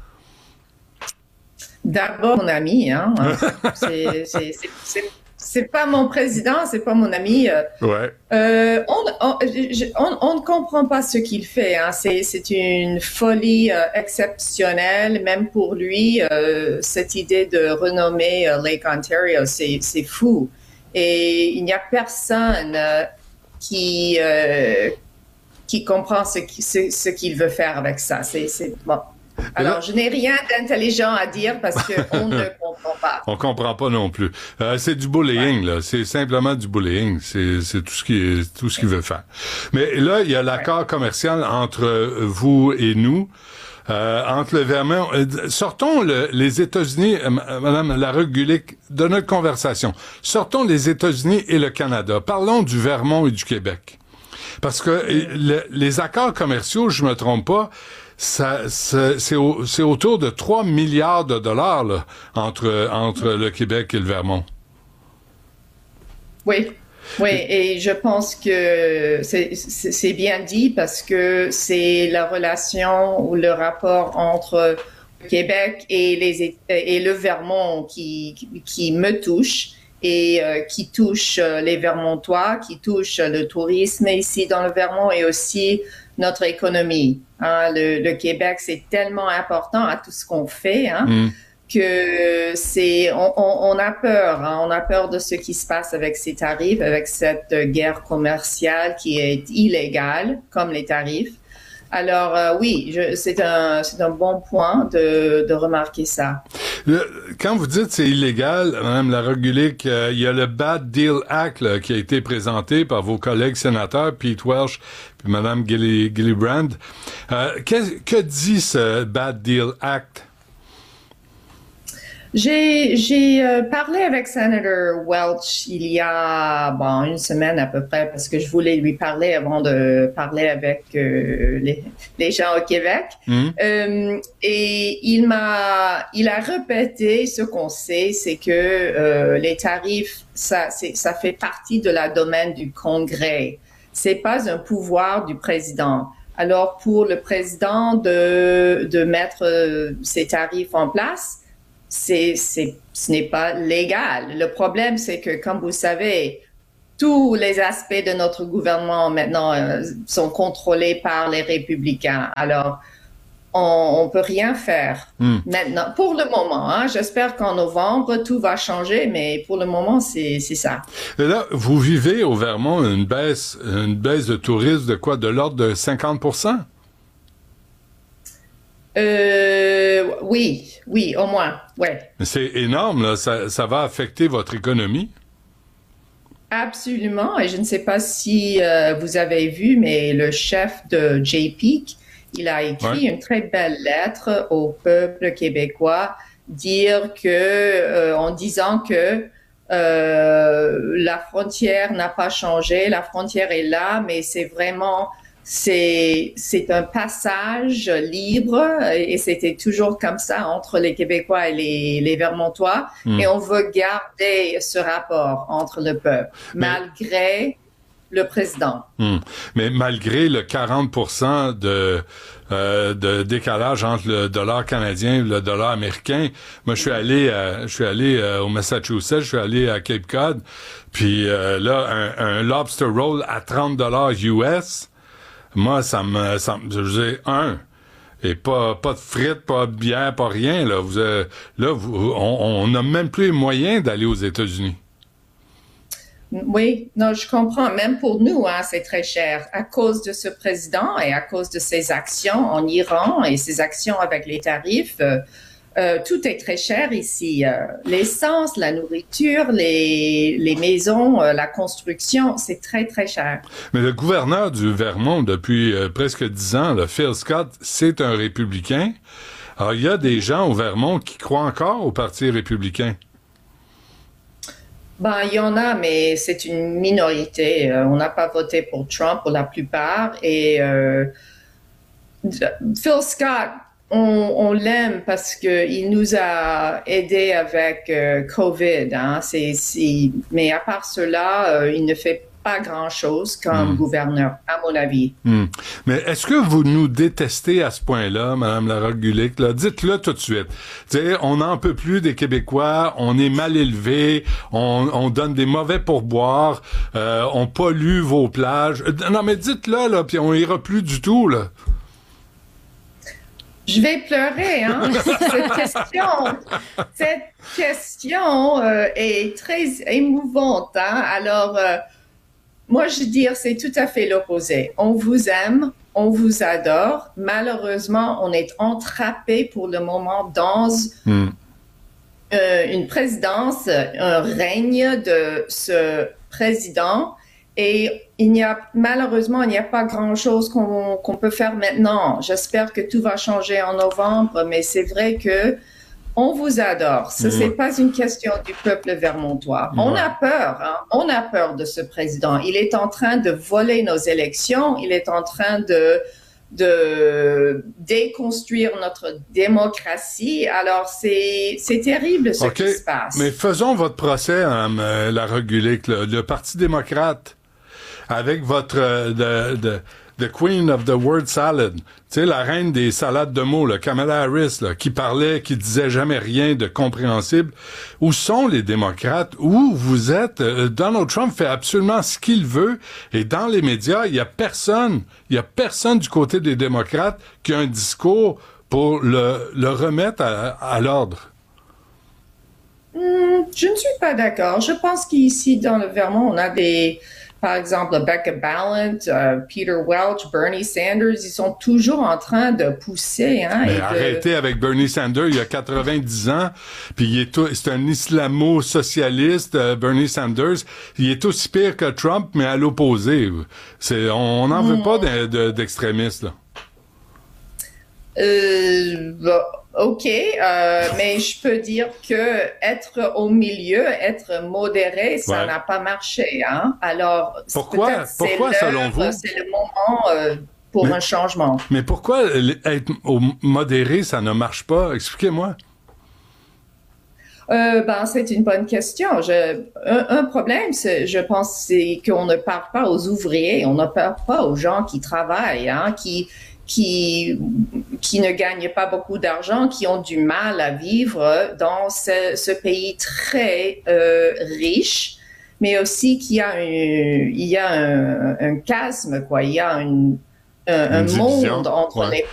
D'abord, mon ami, hein. c'est, c'est, c'est, c'est, c'est pas mon président, c'est pas mon ami. Ouais. Euh, on, on, je, on, on ne comprend pas ce qu'il fait. Hein. C'est, c'est une folie euh, exceptionnelle, même pour lui. Euh, cette idée de renommer euh, Lake Ontario, c'est, c'est fou. Et il n'y a personne euh, qui euh, qui comprend ce, qui, ce, ce qu'il veut faire avec ça. C'est, c'est bon. Alors, je n'ai rien d'intelligent à dire parce qu'on ne comprend pas. On comprend pas non plus. Euh, c'est du bullying, ouais. Là. C'est simplement du bullying. C'est, c'est tout ce qui est, tout ce qu'il veut faire. Mais là, il y a l'accord ouais. commercial entre vous et nous. Euh, entre le Vermont, euh, sortons le, les États-Unis, euh, Madame Larocque-Gulick, de notre conversation. Sortons les États-Unis et le Canada. Parlons du Vermont et du Québec. Parce que euh, le, les accords commerciaux, je me trompe pas, Ça, c'est, c'est, au, c'est autour de trois milliards de dollars là, entre, entre le Québec et le Vermont. Oui, oui, et je pense que c'est, c'est, c'est bien dit parce que c'est la relation ou le rapport entre le Québec et, les, et le Vermont qui, qui, qui me touche et euh, qui touche les Vermontois, qui touche le tourisme ici dans le Vermont et aussi notre économie. Hein, le, le Québec, c'est tellement important à tout ce qu'on fait hein, mm. que c'est, on, on, on a peur. Hein, on a peur de ce qui se passe avec ces tarifs, avec cette guerre commerciale qui est illégale, comme les tarifs. Alors euh, oui, je, c'est un c'est un bon point de, de remarquer ça. Le, quand vous dites c'est illégal, Mme Larocque-Gulick, euh, il y a le Bad Deal Act là, qui a été présenté par vos collègues sénateurs, Pete Welch puis Mme Gilli, Gillibrand. Euh, que, que dit ce Bad Deal Act? J'ai, j'ai euh, parlé avec Senator Welch il y a bon, une semaine à peu près parce que je voulais lui parler avant de parler avec euh, les, les gens au Québec. Mmh. Euh, et il m'a, il a répété ce qu'on sait, c'est que euh, les tarifs, ça, c'est, ça fait partie de la domaine du Congrès. C'est pas un pouvoir du président. Alors pour le président de de mettre euh, ces tarifs en place, C'est, c'est, ce n'est pas légal. Le problème, c'est que, comme vous savez, tous les aspects de notre gouvernement maintenant euh, sont contrôlés par les républicains. Alors, on ne peut rien faire mm. maintenant. Pour le moment, hein, j'espère qu'en novembre, tout va changer, mais pour le moment, c'est, c'est ça. Et là, vous vivez au Vermont une baisse, une baisse de tourisme de quoi? De l'ordre de cinquante pour cent? Euh, oui, oui, au moins, ouais. C'est énorme, là. Ça, ça va affecter votre économie? Absolument. Et je ne sais pas si euh, vous avez vu, mais le chef de J P E C, il a écrit ouais. une très belle lettre au peuple québécois, dire que, euh, en disant que euh, la frontière n'a pas changé, la frontière est là, mais c'est vraiment C'est, c'est un passage libre et c'était toujours comme ça entre les Québécois et les, les Vermontois. Mmh. Et on veut garder ce rapport entre le peuple, Mais... malgré le président. Mmh. Mais malgré le quarante pour cent de, euh, de décalage entre le dollar canadien et le dollar américain, moi, je suis allé, euh, je suis allé euh, au Massachusetts, je suis allé à Cape Cod, puis euh, là, un, un lobster roll à trente dollars U S, moi, ça me, ça me, je disais, un, et pas, pas de frites, pas de bière, pas rien, là. Vous, euh, là, vous, on n'a même plus les moyens d'aller aux États-Unis. Oui, non, je comprends. Même pour nous, hein, c'est très cher. À cause de ce président et à cause de ses actions en Iran et ses actions avec les tarifs, euh, Euh, tout est très cher ici. Euh, l'essence, la nourriture, les, les maisons, euh, la construction, c'est très, très cher. Mais le gouverneur du Vermont, depuis euh, presque dix ans, là, Phil Scott, c'est un républicain. Alors, il y a des gens au Vermont qui croient encore au Parti républicain. Ben, il y en a, mais c'est une minorité. Euh, on n'a pas voté pour Trump pour la plupart. Et euh, Phil Scott, On, on l'aime parce que il nous a aidés avec euh, COVID. Hein. C'est, c'est, mais à part cela, euh, il ne fait pas grand-chose comme mmh. gouverneur, à mon avis. Mmh. Mais est-ce que vous nous détestez à ce point-là, Mme Larocque-Gulick? Là? Dites-le tout de suite. T'sais, on n'en peut plus des Québécois, on est mal élevés, on, on donne des mauvais pourboires, euh, on pollue vos plages. Non, mais dites-le, là, puis on ira plus du tout, là. Je vais pleurer, hein. Cette question, cette question euh, est très émouvante, hein. Alors, euh, moi, je veux dire, c'est tout à fait l'opposé. On vous aime, on vous adore. Malheureusement, on est entrappé pour le moment dans mm. euh, une présidence, un règne de ce président. Et il n'y a, malheureusement, il n'y a pas grand-chose qu'on, qu'on peut faire maintenant. J'espère que tout va changer en novembre, mais c'est vrai que on vous adore. Ce n'est mmh. pas une question du peuple vermontois. Mmh. On a peur, hein? On a peur de ce président. Il est en train de voler nos élections. Il est en train de, de déconstruire notre démocratie. Alors, c'est, c'est terrible ce okay. qui se passe. Mais faisons votre procès, Mme Larocque-Gulick. Le, le Parti démocrate, avec votre euh, de, de, the Queen of the Word Salad, tu sais, la reine des salades de mots, là, Kamala Harris, là, qui parlait, qui disait jamais rien de compréhensible. Où sont les démocrates? Où vous êtes? Euh, Donald Trump fait absolument ce qu'il veut, et dans les médias, il y a personne, il y a personne du côté des démocrates qui a un discours pour le, le remettre à, à l'ordre. Mmh, je ne suis pas d'accord. Je pense qu'ici, dans le Vermont, on a des... Par exemple, Becca Balint, uh, Peter Welch, Bernie Sanders, ils sont toujours en train de pousser. Hein, Mais et de... arrêtez avec Bernie Sanders, il a quatre-vingt-dix ans, puis il est tout, c'est un islamo-socialiste, uh, Bernie Sanders. Il est aussi pire que Trump, mais à l'opposé. C'est, on n'en veut mmh. pas de, de, d'extrémistes, là. Euh, bah, OK, euh, mais je peux dire que être au milieu, être modéré, ça Ouais. n'a pas marché. Hein? Alors, Pourquoi? peut-être c'est Pourquoi, l'heure, selon vous? c'est le moment euh, pour Mais- un changement. Mais pourquoi l- être au modéré, ça ne marche pas? Expliquez-moi. Euh, ben, c'est une bonne question. Je, un, un problème, c'est, je pense, c'est qu'on ne parle pas aux ouvriers, on ne parle pas aux gens qui travaillent, hein, qui, qui, qui ne gagnent pas beaucoup d'argent, qui ont du mal à vivre dans ce, ce pays très euh, riche, mais aussi qu'il y a, un, il y a un, un chasme, quoi. Il y a une, un, un Une division, monde entre ouais. les